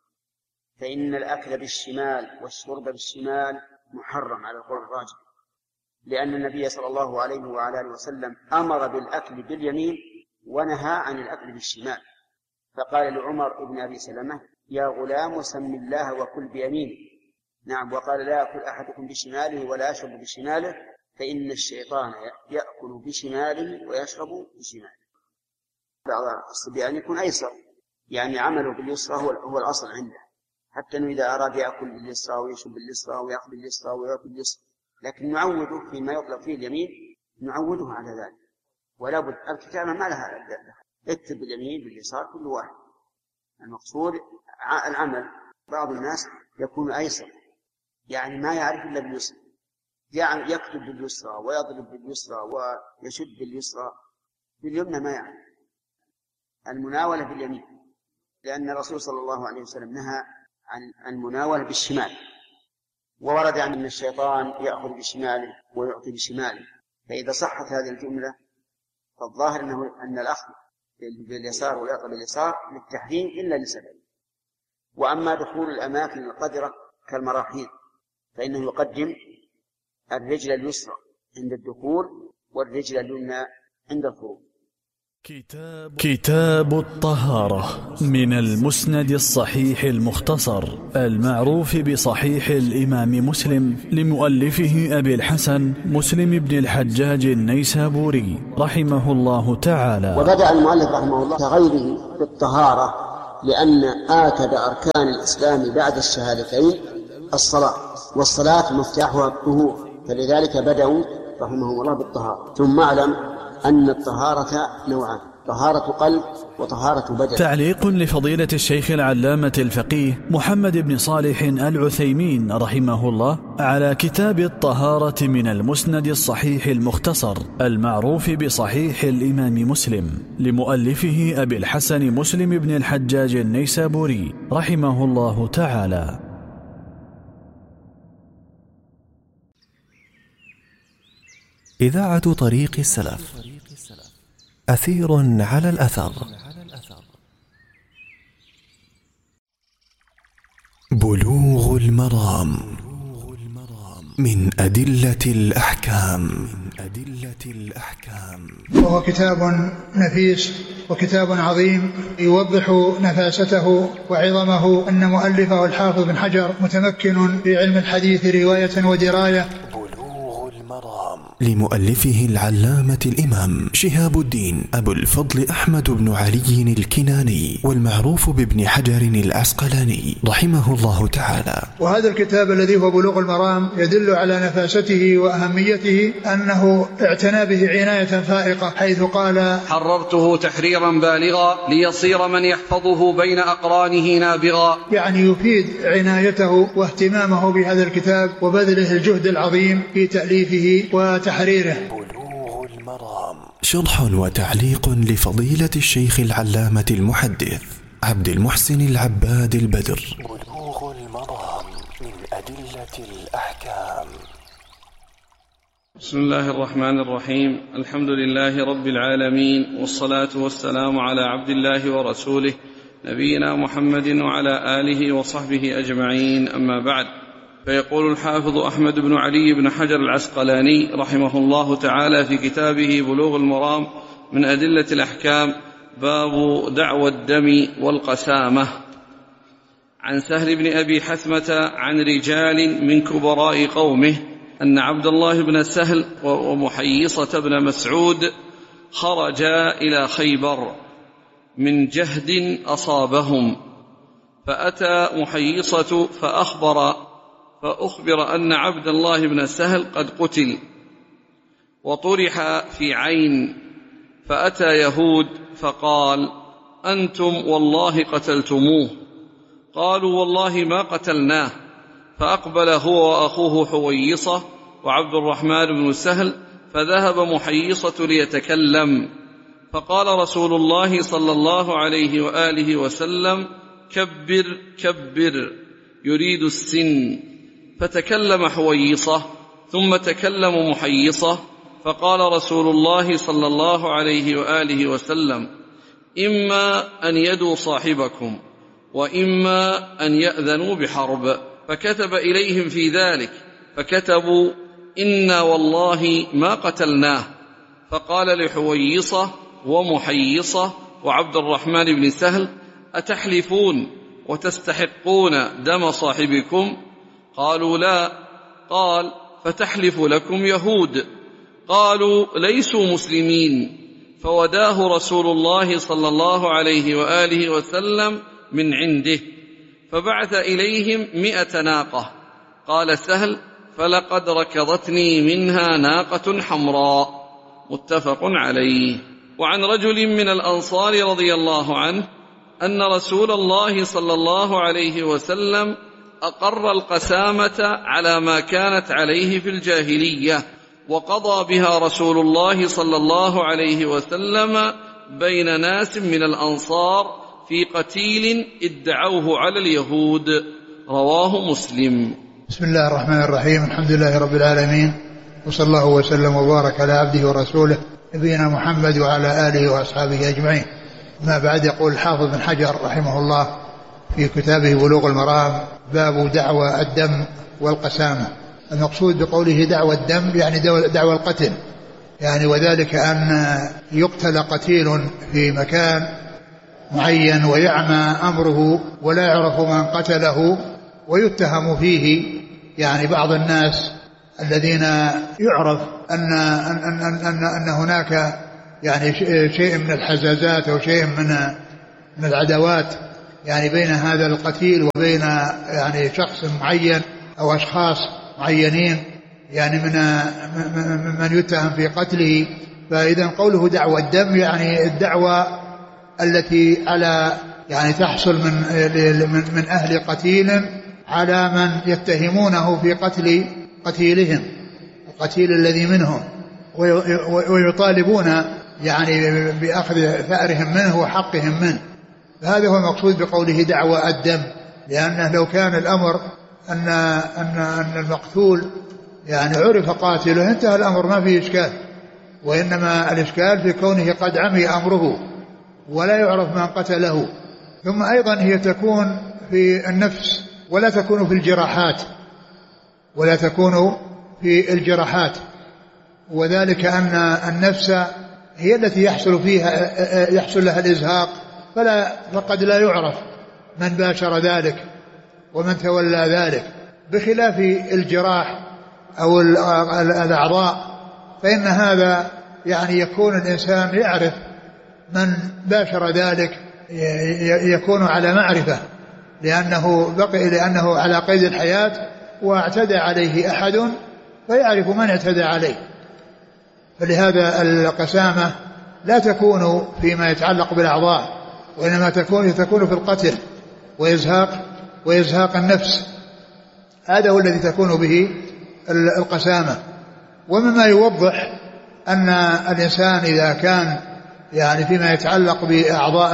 فإن الأكل بالشمال والشرب بالشمال محرم على القول الراجح، لأن النبي صلى الله عليه وعلى آله وسلم أمر بالأكل باليمين ونهى عن الأكل بالشمال. فقال لعمر بن أبي سلمة يا غلام سم الله وكل بيمينه. نعم. وقال لا يأكل أحدكم بشماله ولا يشرب بشماله، فإن الشيطان يأكل بشماله ويشرب بشماله. بعض الصبيان يكون أيسر، يعني عمله باليسرى هو, هو الأصل عنده، حتى أنه إذا أراد يأكل باليسرى ويشرب باليسرى ويأكل باليسرى ويأكل باليسرى، لكن نعوده فيما يطلق فيه اليمين نعوده على ذلك. ولا بد الكتابة ما لها اكتب باليمين باليسار كل واحد. المقصود العمل. بعض الناس يكون أيسر، يعني ما يعرف إلا باليسرى، يعني يكتب باليسرى ويضرب باليسرى ويشد باليسرى، باليمنى ما يعرف. المناولة باليمين، لأن الرسول صلى الله عليه وسلم نهى عن المناولة بالشمال، وورد عن أن الشيطان يأخذ بشماله ويعطي بشماله. فإذا صحت هذه الجملة فالظاهر أنه أن الأخذ باليسار والإعطاء باليسار للتحريم إلا لسبب. وأما دخول الأماكن القذرة كالمراحيض فإنه يقدم الرجل اليسرى عند الدخول والرجل اليمنى عند الخروج. كتاب, كتاب الطهارة من المسند الصحيح المختصر المعروف بصحيح الإمام مسلم لمؤلفه أبي الحسن مسلم بن الحجاج النيسابوري رحمه الله تعالى. وبدأ المؤلف رحمه الله كغيره بالطهارة لأن آكد أركان الإسلام بعد الشهادتين الصلاة، والصلاة مفتاحها الطهور، فلذلك بدأوا رحمه الله بالطهارة. ثم اعلم أن الطهارة نوعان: طهارة قلب وطهارة بدن. تعليق لفضيلة الشيخ العلامة الفقيه محمد بن صالح العثيمين رحمه الله على كتاب الطهارة من المسند الصحيح المختصر المعروف بصحيح الإمام مسلم لمؤلفه أبي الحسن مسلم بن الحجاج النيسابوري رحمه الله تعالى. إذاعة طريق السلف، أثير على الأثر. بلوغ المرام من أدلة الأحكام. وهو كتاب نفيس وكتاب عظيم يوضح نفاسته وعظمه أن مؤلفه الحافظ بن حجر متمكن في علم الحديث رواية ودراية. لمؤلفه العلامة الإمام شهاب الدين أبو الفضل أحمد بن علي الكناني والمعروف بابن حجر العسقلاني رحمه الله تعالى. وهذا الكتاب الذي هو بلوغ المرام يدل على نفاسته وأهميته أنه اعتنى به عناية فائقة، حيث قال: حررته تحريرا بالغا ليصير من يحفظه بين أقرانه نابغا. يعني يفيد عنايته واهتمامه بهذا الكتاب وبذله الجهد العظيم في تأليفه وتحريره. بلوغ المرام شرح وتعليق لفضيلة الشيخ العلامة المحدث عبد المحسن العباد البدر. بلوغ المرام من أدلة الأحكام. بسم الله الرحمن الرحيم. الحمد لله رب العالمين، والصلاة والسلام على عبد الله ورسوله نبينا محمد وعلى آله وصحبه أجمعين، أما بعد. فيقول الحافظ أحمد بن علي بن حجر العسقلاني رحمه الله تعالى في كتابه بلوغ المرام من أدلة الأحكام: باب دعوى الدم والقسامة. عن سهل بن أبي حثمة عن رجال من كبراء قومه أن عبد الله بن سهل ومحيصة بن مسعود خرجا إلى خيبر من جهد أصابهم، فأتى محيصة فأخبر فأخبر أن عبد الله بن سهل قد قتل وطرح في عين، فأتى يهود فقال: أنتم والله قتلتموه. قالوا: والله ما قتلناه. فأقبل هو وأخوه حويصة وعبد الرحمن بن سهل، فذهب محيصة ليتكلم، فقال رسول الله صلى الله عليه وآله وسلم: كبر كبر، يريد السن. فتكلم حويصة ثم تكلم محيصة، فقال رسول الله صلى الله عليه وآله وسلم: إما أن يدوا صاحبكم وإما أن يأذنوا بحرب. فكتب إليهم في ذلك، فكتبوا: إنا والله ما قتلناه. فقال لحويصة ومحيصة وعبد الرحمن بن سهل: أتحلفون وتستحقون دم صاحبكم؟ قالوا: لا. قال: فتحلف لكم يهود. قالوا: ليسوا مسلمين. فوداه رسول الله صلى الله عليه وآله وسلم من عنده، فبعث إليهم مئة ناقة. قال سهل: فلقد ركضتني منها ناقة حمراء. متفق عليه. وعن رجل من الأنصار رضي الله عنه أن رسول الله صلى الله عليه وسلم أقر القسامة على ما كانت عليه في الجاهلية، وقضى بها رسول الله صلى الله عليه وسلم بين ناس من الأنصار في قتيل ادعوه على اليهود. رواه مسلم. بسم الله الرحمن الرحيم. الحمد لله رب العالمين، وصلى الله وسلم وبارك على عبده ورسوله نبينا محمد وعلى آله وأصحابه أجمعين. ما بعد. يقول الحافظ بن حجر رحمه الله في كتابه بلوغ المرام: باب دعوى الدم والقسامة. المقصود بقوله دعوى الدم يعني دعوى القتل، يعني وذلك أن يقتل قتيل في مكان معين ويعمى أمره ولا يعرف من قتله ويتهم فيه يعني بعض الناس الذين يعرف أن, أن, أن, أن, أن هناك يعني شيء من الحزازات أو شيء من, من العداوات يعني بين هذا القتيل وبين يعني شخص معين أو أشخاص معينين يعني من من يتهم في قتله. فإذا قوله دعوى الدم يعني الدعوة التي على يعني تحصل من من أهل قتيل على من يتهمونه في قتل قتيلهم القتيل الذي منهم ويطالبون يعني بأخذ ثأرهم منه وحقهم منه. فهذا هو المقصود بقوله دعوى الدم، لأنه لو كان الأمر أن أن أن المقتول يعني عرف قاتله انتهى الأمر ما فيه إشكال، وإنما الإشكال في كونه قد عمي أمره ولا يعرف من قتله. ثم أيضا هي تكون في النفس ولا تكون في الجراحات ولا تكون في الجراحات وذلك أن النفس هي التي يحصل فيها يحصل لها الإزهاق، فلا فقد لا يعرف من باشر ذلك ومن تولى ذلك، بخلاف الجراح أو الأعضاء فإن هذا يعني يكون الإنسان يعرف من باشر ذلك، يكون على معرفة لأنه بقي لأنه على قيد الحياة واعتدى عليه أحد فيعرف من اعتدى عليه. فلهذا القسامة لا تكون فيما يتعلق بالأعضاء وإنما تكون تكون في القتل وإزهاق وإزهاق النفس، هذا هو الذي تكون به القسامة. ومما يوضح أن الإنسان إذا كان يعني فيما يتعلق بأعضاء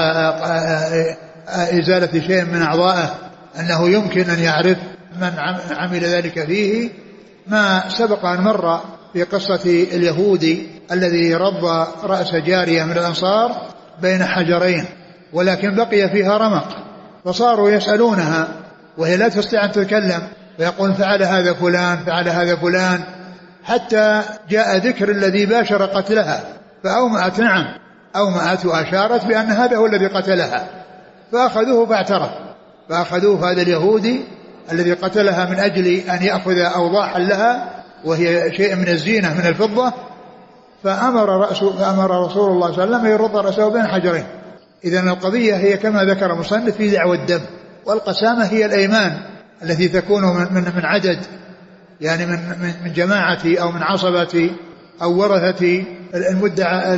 إزالة شيء من أعضائه أنه يمكن أن يعرف من عمل ذلك فيه ما سبق أن مر في قصة اليهودي الذي رض رأس جارية من الأنصار بين حجرين ولكن بقي فيها رمق، فصاروا يسألونها وهي لا تستطيع أن تتكلم فيقول فعل هذا فلان فعل هذا فلان، حتى جاء ذكر الذي باشر قتلها فأومأت نعم أومأت وأشارت بأن هذا هو الذي قتلها، فأخذوه فاعترف فأخذوه هذا اليهودي الذي قتلها من أجل أن يأخذ أوضاحا لها وهي شيء من الزينة من الفضة، فأمر, رأسه فأمر رسول الله صلى الله عليه وسلم يرد رأسه بين حجرين. إذن القضية هي كما ذكر المصنف في دعوى الدم. والقسامة هي الأيمان التي تكون من, من, من عدد يعني من, من جماعة أو من عصبة أو ورثة المدعى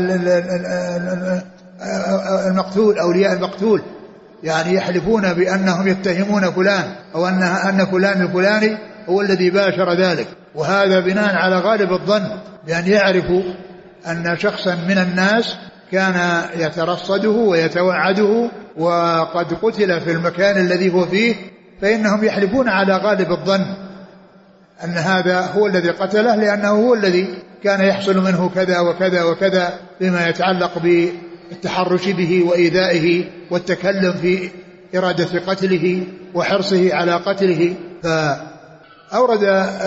المقتول أولياء المقتول، يعني يحلفون بأنهم يتهمون فلان أو أن, أن فلان الفلاني هو الذي باشر ذلك، وهذا بناء على غالب الظن بأن يعرفوا أن شخصا من الناس كان يترصده ويتوعده وقد قتل في المكان الذي هو فيه، فإنهم يحلفون على غالب الظن أن هذا هو الذي قتله لأنه هو الذي كان يحصل منه كذا وكذا وكذا فيما يتعلق بالتحرش به وإيذائه والتكلم في إرادة قتله وحرصه على قتله. فأورد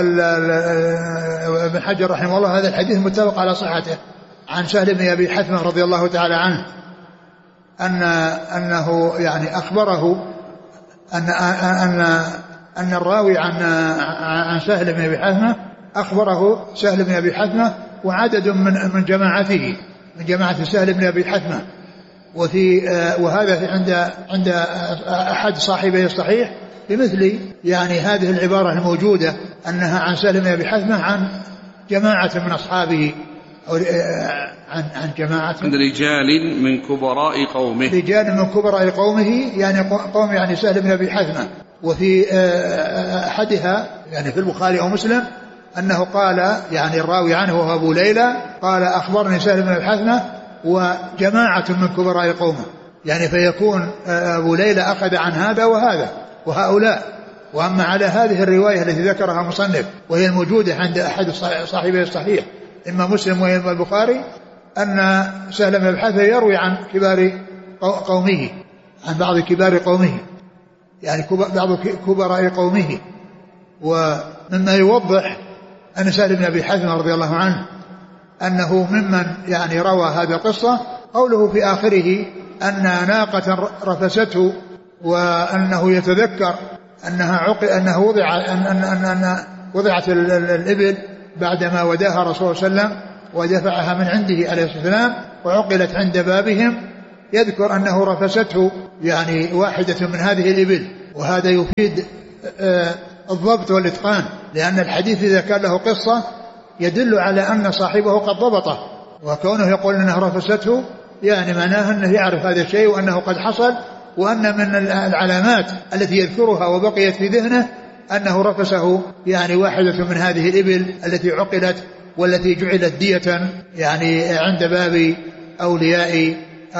ابن حجر رحمه الله هذا الحديث متفق على صحته عن سهل بن أبي حثمة رضي الله تعالى عنه أن أنه يعني أخبره أن أن أن الراوي عن عن سهل بن أبي حثمة أخبره سهل بن أبي حثمة وعدد من من جماعته من جماعة سهل بن أبي حثمة، وفي وهذا عند عند أحد صاحبي الصحيح بمثل يعني هذه العبارة الموجودة أنها عن سهل بن أبي حثمة عن جماعة من أصحابه أو عن عن جماعة عند رجال من كبراء قومه رجال من كبراء قومه يعني قوم يعني سهل بن أبي حثمة. وفي أحدها يعني في البخاري أو مسلم أنه قال يعني الراوي عنه وهو أبو ليلى قال أخبرني سهل بن أبي حثمة وجماعة من كبراء قومه، يعني فيكون أبو ليلى أخذ عن هذا وهذا وهؤلاء. وأما على هذه الرواية التي ذكرها مصنف وهي الموجودة عند أحد صاحبي الصحيح إما مسلم وإما البخاري أن سهل بن أبي حثمة يروي عن كبار قومه عن بعض كبار قومه يعني بعض كبراء قومه. ومما يوضح أن سهل بن أبي حثمة رضي الله عنه أنه ممن يعني روى هذا القصة قوله في آخره أن ناقة رفسته، وأنه يتذكر أنها عقل أنه وضع أن أن أن, أن وضعت الإبل بعدما وداها رسول صلى الله عليه وسلم ودفعها من عنده عليه الصلاة والسلام وعقلت عند بابهم، يذكر أنه رفسته يعني واحدة من هذه الإبل. وهذا يفيد الضبط والإتقان، لأن الحديث إذا كان له قصة يدل على أن صاحبه قد ضبطه، وكونه يقول أنه رفسته يعني معناه أنه يعرف هذا الشيء وأنه قد حصل، وأن من العلامات التي يذكرها وبقيت في ذهنه أنه رفسه يعني واحدة من هذه الإبل التي عقلت والتي جعلت دية يعني عند باب أولياء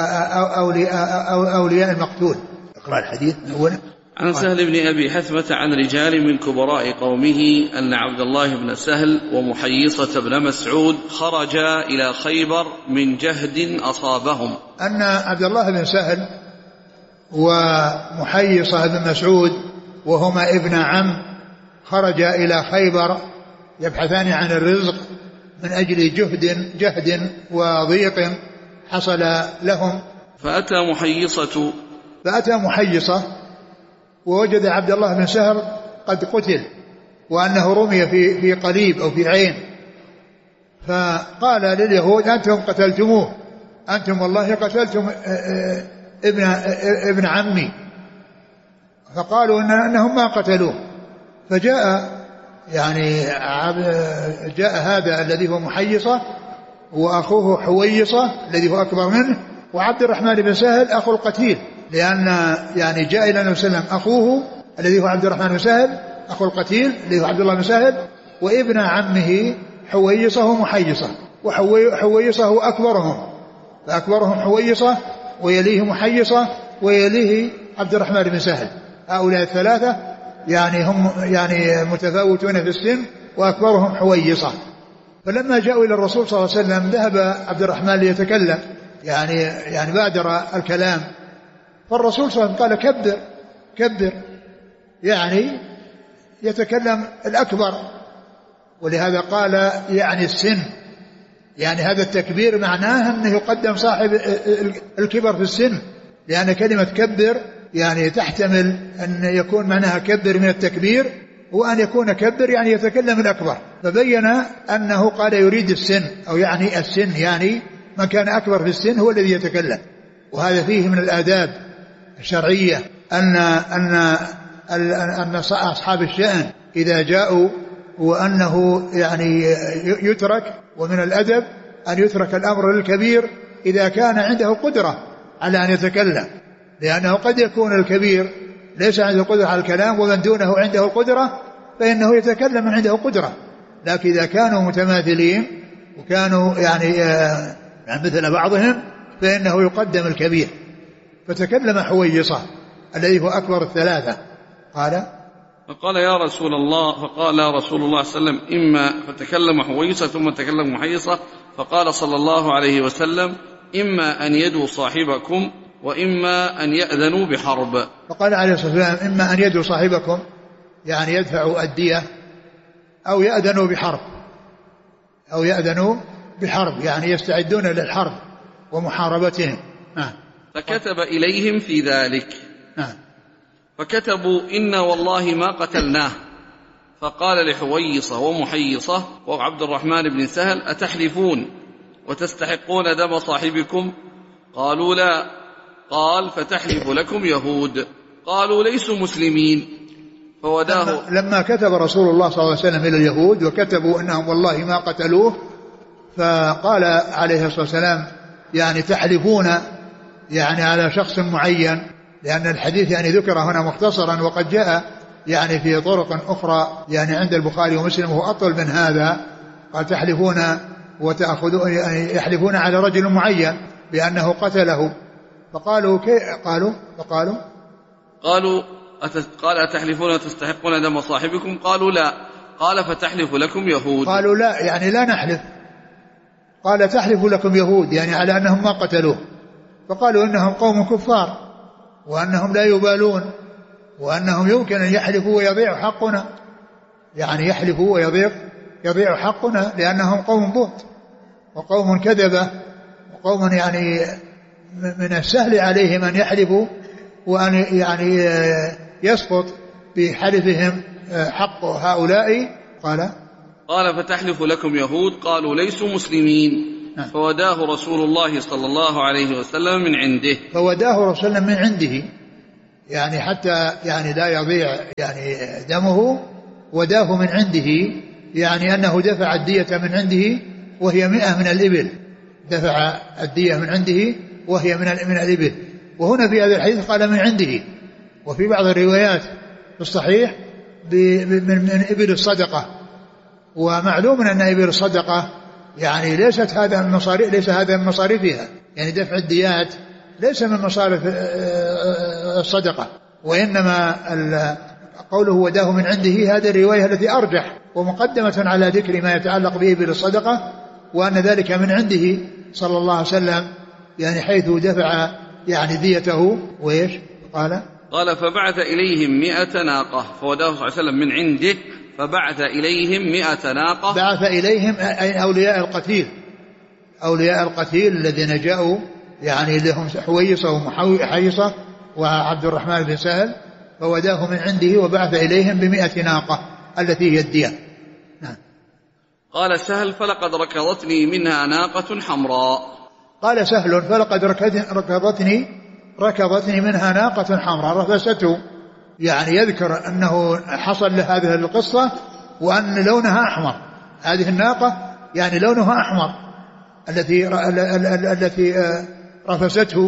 أولياء المقتول. اقرأ الحديث أولا. عن سهل بن أبي حثمة عن رجال من كبراء قومه أن عبد الله بن سهل ومحيصة بن مسعود خرجا إلى خيبر من جهد أصابهم. أن عبد الله بن سهل ومحيصة بن مسعود وهما ابن عم خرجا إلى خيبر يبحثان عن الرزق من أجل جهد جهد وضيق حصل لهم. فأتى محيصة فأتى محيصة ووجد عبد الله بن سهل قد قتل وأنه رمي في في قليب أو في عين، فقال لليهود أنتم قتلتموه، أنتم والله قتلتم ابن ابن عمي، فقالوا إن أنهم ما قتلوه. فجاء يعني جاء هذا الذي هو محيصة وأخوه حويصة الذي هو أكبر منه، وعبد الرحمن بن سهل أخو القتيل، لأن يعني جاء إلى النبي صلى الله عليه وسلم أخوه الذي هو عبد الرحمن بن سهل أخو القتيل الذي هو عبد الله بن سهل، وابن عمه حويصة ومحيصة، وحويصة هو أكبرهم، فأكبرهم حويصة ويليه محيصة ويليه عبد الرحمن بن سهل. هؤلاء الثلاثة يعني هم يعني متفاوتون في السن وأكبرهم حويصة. فلما جاءوا إلى الرسول صلى الله عليه وسلم ذهب عبد الرحمن ليتكلم يعني يعني بادر الكلام، فالرسول صلى الله عليه وسلم قال كبر كبر يعني يتكلم الأكبر، ولهذا قال يعني السن، يعني هذا التكبير معناه أنه يقدم صاحب الكبر في السن، لأن كلمة كبر يعني تحتمل أن يكون معناها كبر من التكبير، وأن يكون كبر يعني يتكلم الأكبر، فبين أنه قال يريد السن، أو يعني السن يعني من كان أكبر في السن هو الذي يتكلم. وهذا فيه من الآداب الشرعية أن أن أن أصحاب الشأن إذا جاءوا وأنه يعني يترك، ومن الأدب أن يترك الأمر للكبير إذا كان عنده قدرة على أن يتكلم، لأنه قد يكون الكبير ليس عنده قدرة على الكلام ومن دونه عنده قدرة فإنه يتكلم من عنده قدرة. لكن إذا كانوا متماثلين وكانوا يعني آه مثل بعضهم فإنه يقدم الكبير. فتكلم حويصة الذي هو أكبر الثلاثة قال فقال يا رسول الله فقال رسول الله صلى الله عليه وسلم إما فتكلم حويصة ثم تكلم محيصة، فقال صلى الله عليه وسلم إما أن يدوا صاحبكم وإما أن يأذنوا بحرب. فقال عليه الصلاة والسلام إما أن يدوا صاحبكم يعني يدفعوا الدية، أو يأذنوا بحرب، أو يأذنوا بحرب يعني يستعدون للحرب ومحاربتهم. نعم. فكتب إليهم في ذلك. نعم. فكتبوا إنا والله ما قتلناه. فقال لحويصة ومحيصة وعبد الرحمن بن سهل أتحلفون وتستحقون دم صاحبكم؟ قالوا لا. قال فتحلف لكم يهود. قالوا ليسوا مسلمين. فوداه. لما, لما كتب رسول الله صلى الله عليه وسلم إلى اليهود وكتبوا أنهم والله ما قتلوه، فقال عليه الصلاة والسلام يعني تحلفون يعني على شخص معين، لأن الحديث يعني ذكر هنا مختصرا، وقد جاء يعني في طرق أخرى يعني عند البخاري ومسلم وهو أطول من هذا. قال تحلفون وتأخذون يعني يحلفون على رجل معين بأنه قتله. فقالوا كي قالوا فقالوا قالوا قال أتحلفون وتستحقون دم صاحبكم؟ قالوا لا. قال فتحلف لكم يهود. قالوا لا يعني لا نحلف. قال تحلف لكم يهود يعني على أنهم ما قتلوه. فقالوا إنهم قوم كفار وأنهم لا يبالون وأنهم يمكن أن يحلفوا ويضيعوا حقنا، يعني يحلفوا ويضيع يضيع حقنا لأنهم قوم بهت. وقوم كذبة وقوم يعني من السهل عليهم أن يحلفوا وأن يعني يسقط بحلفهم حق هؤلاء. قال قال فتحلف لكم يهود قالوا ليسوا مسلمين فوداه رسول الله صلى الله عليه وسلم من عنده فوداه رسول الله من عنده يعني حتى يعني لا يضيع يعني دمه، وداه من عنده يعني أنه دفع الدية من عنده وهي مئة من الإبل، دفع الدية من عنده وهي من من الإبل. وهنا في هذا الحديث قال من عنده، وفي بعض الروايات في الصحيح من إبل الصدقة. ومعلوم أن إبل الصدقة يعني ليست هذا من مصاريف ليس هذا من مصاريفها، يعني دفع الديات ليس من مصاريف الصدقة، وإنما قوله وداه من عنده هذه الرواية التي أرجح ومقدمة على ذكر ما يتعلق بإبل الصدقة، وأن ذلك من عنده صلى الله عليه وسلم يعني حيث دفع يعني ديته. وإيش قال؟ قال فبعث إليهم مئة ناقة، فوداه صلى الله عليه وسلم من عنده فبعث إليهم مئة ناقة. بعث إليهم أي أولياء القتيل، أولياء القتيل الذين جاءوا يعني لهم حويصة ومحيصة وعبد الرحمن بن سهل، فوداه من عنده وبعث إليهم بمئة ناقة التي هي الدية. نعم. قال سهل فلقد ركضتني منها ناقة حمراء. قال سهل فلقد ركضتني ركضتني منها ناقة حمراء، رفسته يعني يذكر أنه حصل له هذه القصة وأن لونها أحمر، هذه الناقة يعني لونها أحمر التي التي رفسته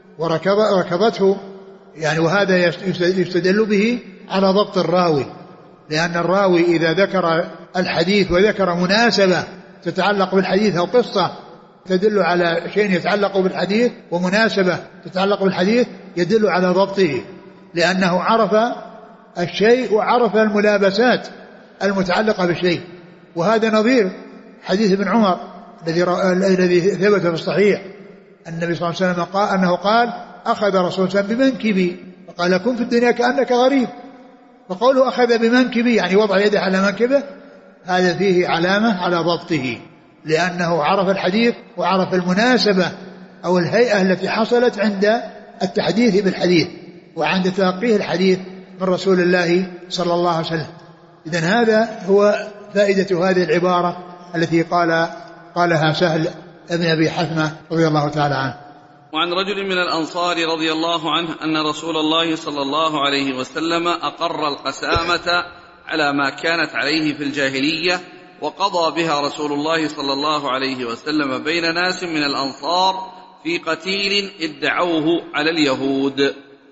وركضته يعني. وهذا يستدل به على ضبط الراوي، لأن الراوي إذا ذكر الحديث وذكر مناسبة تتعلق بالحديث أو قصة تدل على شيء يتعلق بالحديث ومناسبة تتعلق بالحديث يدل على ضبطه، لأنه عرف الشيء وعرف الملابسات المتعلقة بالشيء. وهذا نظير حديث ابن عمر الذي الذي ثبت في الصحيح النبي صلى الله عليه وسلم قال أنه قال أخذ رسول الله بمنكبي فقال كن في الدنيا كأنك غريب. فقوله أخذ بمنكبي يعني وضع يده على منكبه، هذا فيه علامة على ضبطه، لأنه عرف الحديث وعرف المناسبة أو الهيئة التي حصلت عند التحديث بالحديث وعند تلقيه الحديث من رسول الله صلى الله عليه وسلم. إذن هذا هو فائدة هذه العبارة التي قال قالها سهل ابن أبي حثمة رضي الله تعالى عنه. وعن رجل من الأنصار رضي الله عنه أن رسول الله صلى الله عليه وسلم أقر القسامة على ما كانت عليه في الجاهلية، وقضى بها رسول الله صلى الله عليه وسلم بين ناس من الأنصار في قتيل ادعوه على اليهود.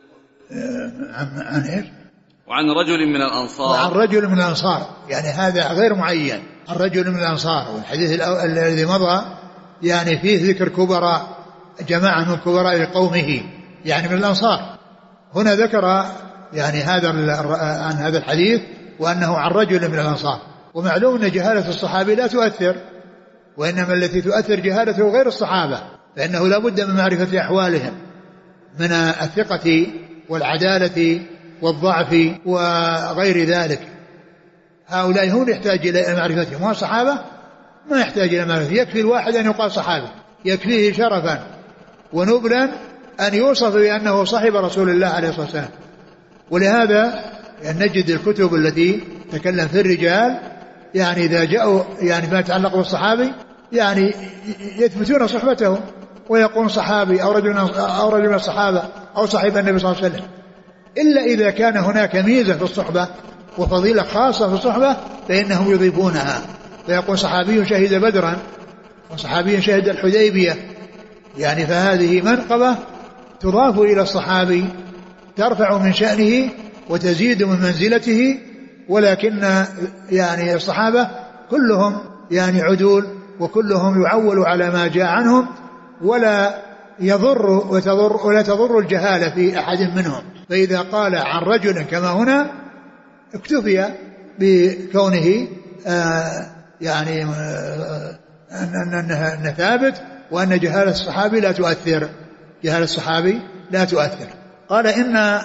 عن عن إيش؟ وعن رجل من الأنصار. وعن رجل من الأنصار يعني هذا غير معين، عن رجل من الأنصار. والحديث الذي مضى يعني فيه ذكر كبراء جماعة من كبراء قومه يعني من الأنصار. هنا ذكر يعني هذا عن هذا الحديث وأنه عن رجل من الأنصار. ومعلوم أن جهالة الصحابي لا تؤثر، وإنما التي تؤثر جهالته غير الصحابة، فإنه لا بد من معرفة أحوالهم من الثقة والعدالة والضعف وغير ذلك. هؤلاء هم يحتاج إلى معرفتهم، والصحابة ما يحتاج إلى معرفتهم. يكفي الواحد أن يقال صحابي، يكفيه شرفا ونبلا أن يوصف بأنه صاحب رسول الله عليه الصلاة والسلام. ولهذا يعني نجد الكتب التي تكلم في الرجال يعني إذا جاءوا يعني ما يتعلق بالصحابي يعني يثبتون صحبته ويقولون صحابي أو رجل أو رجل من الصحابة أو صاحب النبي صلى الله عليه وسلم، إلا إذا كان هناك ميزة في الصحبة وفضيلة خاصة في الصحبة فإنهم يضيفونها، فيقول صحابي شهد بدرا وصحابي شهد الحديبية، يعني فهذه منقبة تضاف إلى الصحابي ترفع من شأنه وتزيد من منزلته. ولكن يعني الصحابة كلهم يعني عدول وكلهم يعول على ما جاء عنهم، ولا يضر وتضر ولا تضر الجهالة في أحد منهم. فإذا قال عن رجل كما هنا اكتفي بكونه آه يعني آه أنه ثابت، وأن جهالة الصحابي لا تؤثر، جهالة الصحابي لا تؤثر. قال إن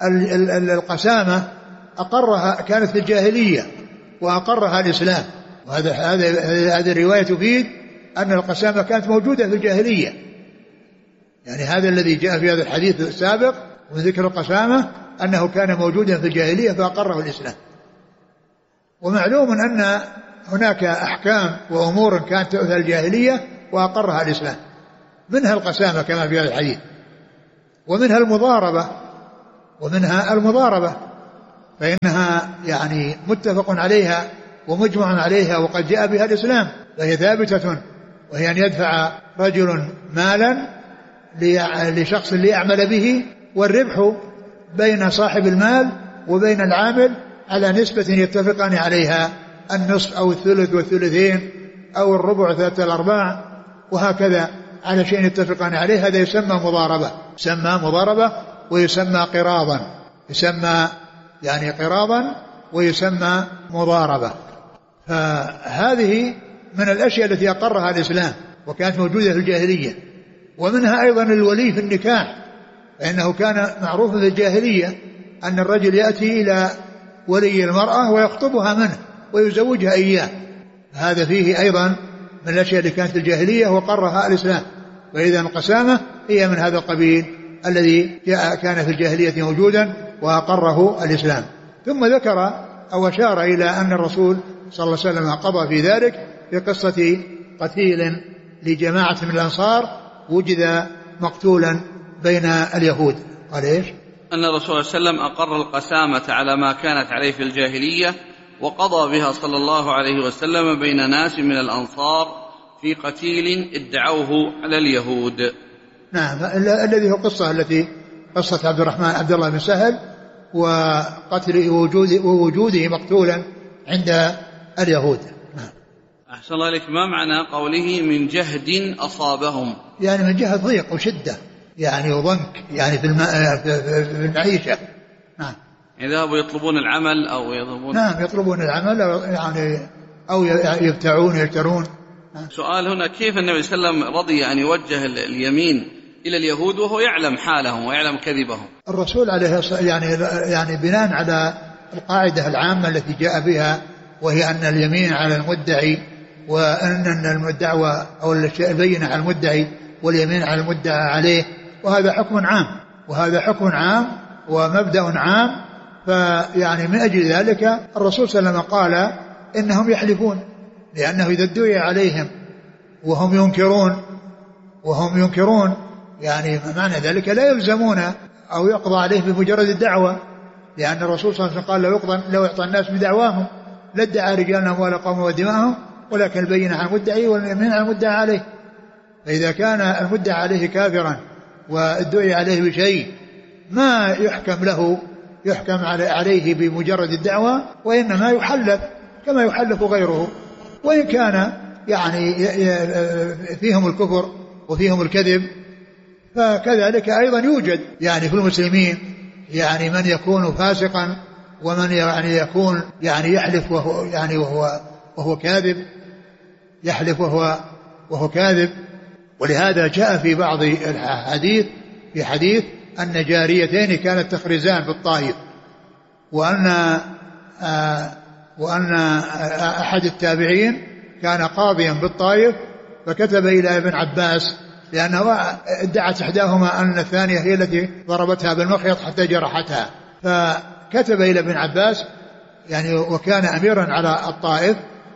القسامة أقرها كانت في الجاهلية وأقرها الإسلام، وهذا هذا هذه الرواية تفيد أن القسامة كانت موجودة في الجاهلية، يعني هذا الذي جاء في هذا الحديث السابق من ذكر القسامة أنه كان موجودا في الجاهلية فأقره الإسلام. ومعلوم أن هناك أحكام وأمور كانت في الجاهلية وأقرها الإسلام، منها القسامة كما في هذا الحديث، ومنها المضاربة ومنها المضاربة فإنها يعني متفق عليها ومجمع عليها وقد جاء بها الإسلام، فهي ثابتة، وهي أن يدفع رجل مالا لشخص ليعمل به، والربح بين صاحب المال وبين العامل على نسبة يتفقان عليها، النصف أو الثلث والثلثين أو الربع ثلاثة الأرباع وهكذا، على شيء يتفقان عليه. هذا يسمى مضاربة، يسمى مضاربة ويسمى قراضا، يسمى يعني قراضا ويسمى مضاربة. فهذه من الأشياء التي أقرها الإسلام وكانت موجودة في الجاهلية. ومنها أيضا الولي في النكاح، فإنه كان معروفا في الجاهلية أن الرجل يأتي إلى ولي المرأة ويخطبها منه ويزوجها إياه، هذا فيه أيضا من الأشياء التي كانت في الجاهلية وقرها الإسلام. وإذا القسامة هي من هذا القبيل الذي كان في الجاهلية موجودا وأقره الإسلام. ثم ذكر أو أشار إلى أن الرسول صلى الله عليه وسلم قضى في ذلك في قصة قتيل لجماعة من الأنصار وجد مقتولا بين اليهود. قال إيش؟ أن الرسول صلى الله عليه وسلم أقر القسامة على ما كانت عليه في الجاهلية وقضى بها صلى الله عليه وسلم بين ناس من الأنصار في قتيل ادعوه على اليهود. نعم، الذي هو قصة التي قصة عبد الرحمن عبد الله بن سهل وقتل ووجوده, ووجوده مقتولا عند اليهود. نعم. أحسن الله عليك، ما معنى قوله من جهد أصابهم؟ يعني من جهة ضيق وشدة يعني وضنك يعني في المعيشة. نعم. يذهبوا يطلبون العمل أو يطلبون نعم يطلبون العمل أو يعني أو يبتعون يشترون. نعم. سؤال هنا، كيف النبي صلى الله عليه وسلم رضي أن يوجه اليمين إلى اليهود وهو يعلم حالهم ويعلم كذبهم؟ الرسول عليه الصلاة يعني يعني بناء على القاعدة العامة التي جاء بها، وهي أن اليمين على المدعي، وأن المدعوى أو البينة على المدعي واليمين على المدعى عليه، وهذا حكم عام وهذا حكم عام ومبدأ عام. فيعني من أجل ذلك الرسول صلى الله عليه وسلم قال إنهم يحلفون، لأنه إذا ادعي عليهم وهم ينكرون وهم ينكرون يعني معنى ذلك لا يلزمون أو يقضى عليه بمجرد الدعوة، لأن الرسول صلى الله عليه وسلم قال لو يقضى لو يعطى الناس بدعواهم لادعى رجالنا أموال قوم ودماءهم، ولكن البينة على المدعي واليمين على المدعى عليه. فإذا كان المدعى عليه كافرا وادعي عليه بشيء ما يحكم له يحكم عليه بمجرد الدعوة، وإنما يحلف كما يحلف غيره، وإن كان يعني فيهم الكفر وفيهم الكذب. فكذلك أيضا يوجد يعني في المسلمين يعني من يكون فاسقا ومن يعني يكون يعني يحلف وهو يعني وهو وهو كاذب، يحلف وهو وهو كاذب. ولهذا جاء في بعض الحديث في حديث أن جاريتين كانت تخرزان بالطائف، وأن آه وأن آه أحد التابعين كان قاضيا بالطائف فكتب إلى ابن عباس، لأنه ادعت إحداهما أن الثانية هي التي ضربتها بالمخيط حتى جرحتها، فكتب إلى ابن عباس يعني وكان أميرا على الطائف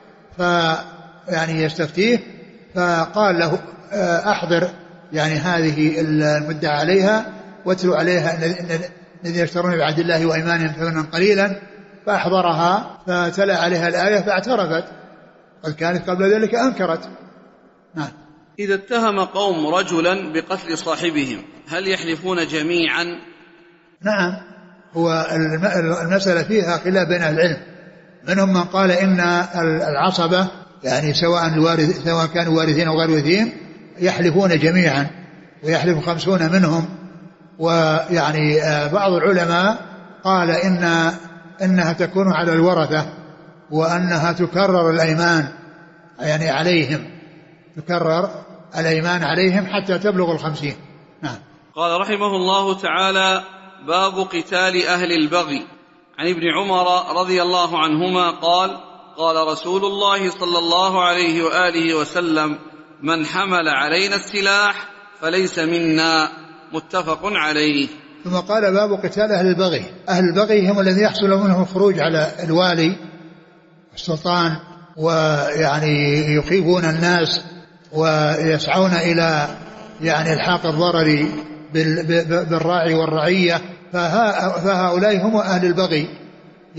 فيعني يستفتيه، فقال له أحضر يعني هذه المدعى عليها واتلو عليها الذين يشترون بعهد الله وإيمانهم ثمنا قليلا، فأحضرها فتلا عليها الآية فاعترفت، قد كانت قبل ذلك أنكرت. نعم. إذا اتهم قوم رجلا بقتل صاحبهم هل يحلفون جميعا؟ نعم، هو المسألة فيها خلاف بين العلم، منهم من قال إن العصبة يعني سواء الوارث سواء كانوا وارثين أو غير وارثين يحلفون جميعا ويحلف خمسون منهم. ويعني بعض العلماء قال إن إنها تكون على الورثة وأنها تكرر الأيمان يعني عليهم تكرر الأيمان عليهم حتى تبلغ الخمسين. نعم. قال رحمه الله تعالى: باب قتال أهل البغي. عن ابن عمر رضي الله عنهما قال: قال رسول الله صلى الله عليه وآله وسلم: من حمل علينا السلاح فليس منا، متفق عليه. ثم قال باب قتال أهل البغي. أهل البغي هم الذين يحصل منهم الخروج على الوالي السلطان، ويعني يخيبون الناس ويسعون إلى يعني الحاق الضرر بالراعي والرعية، فهؤلاء هم أهل البغي.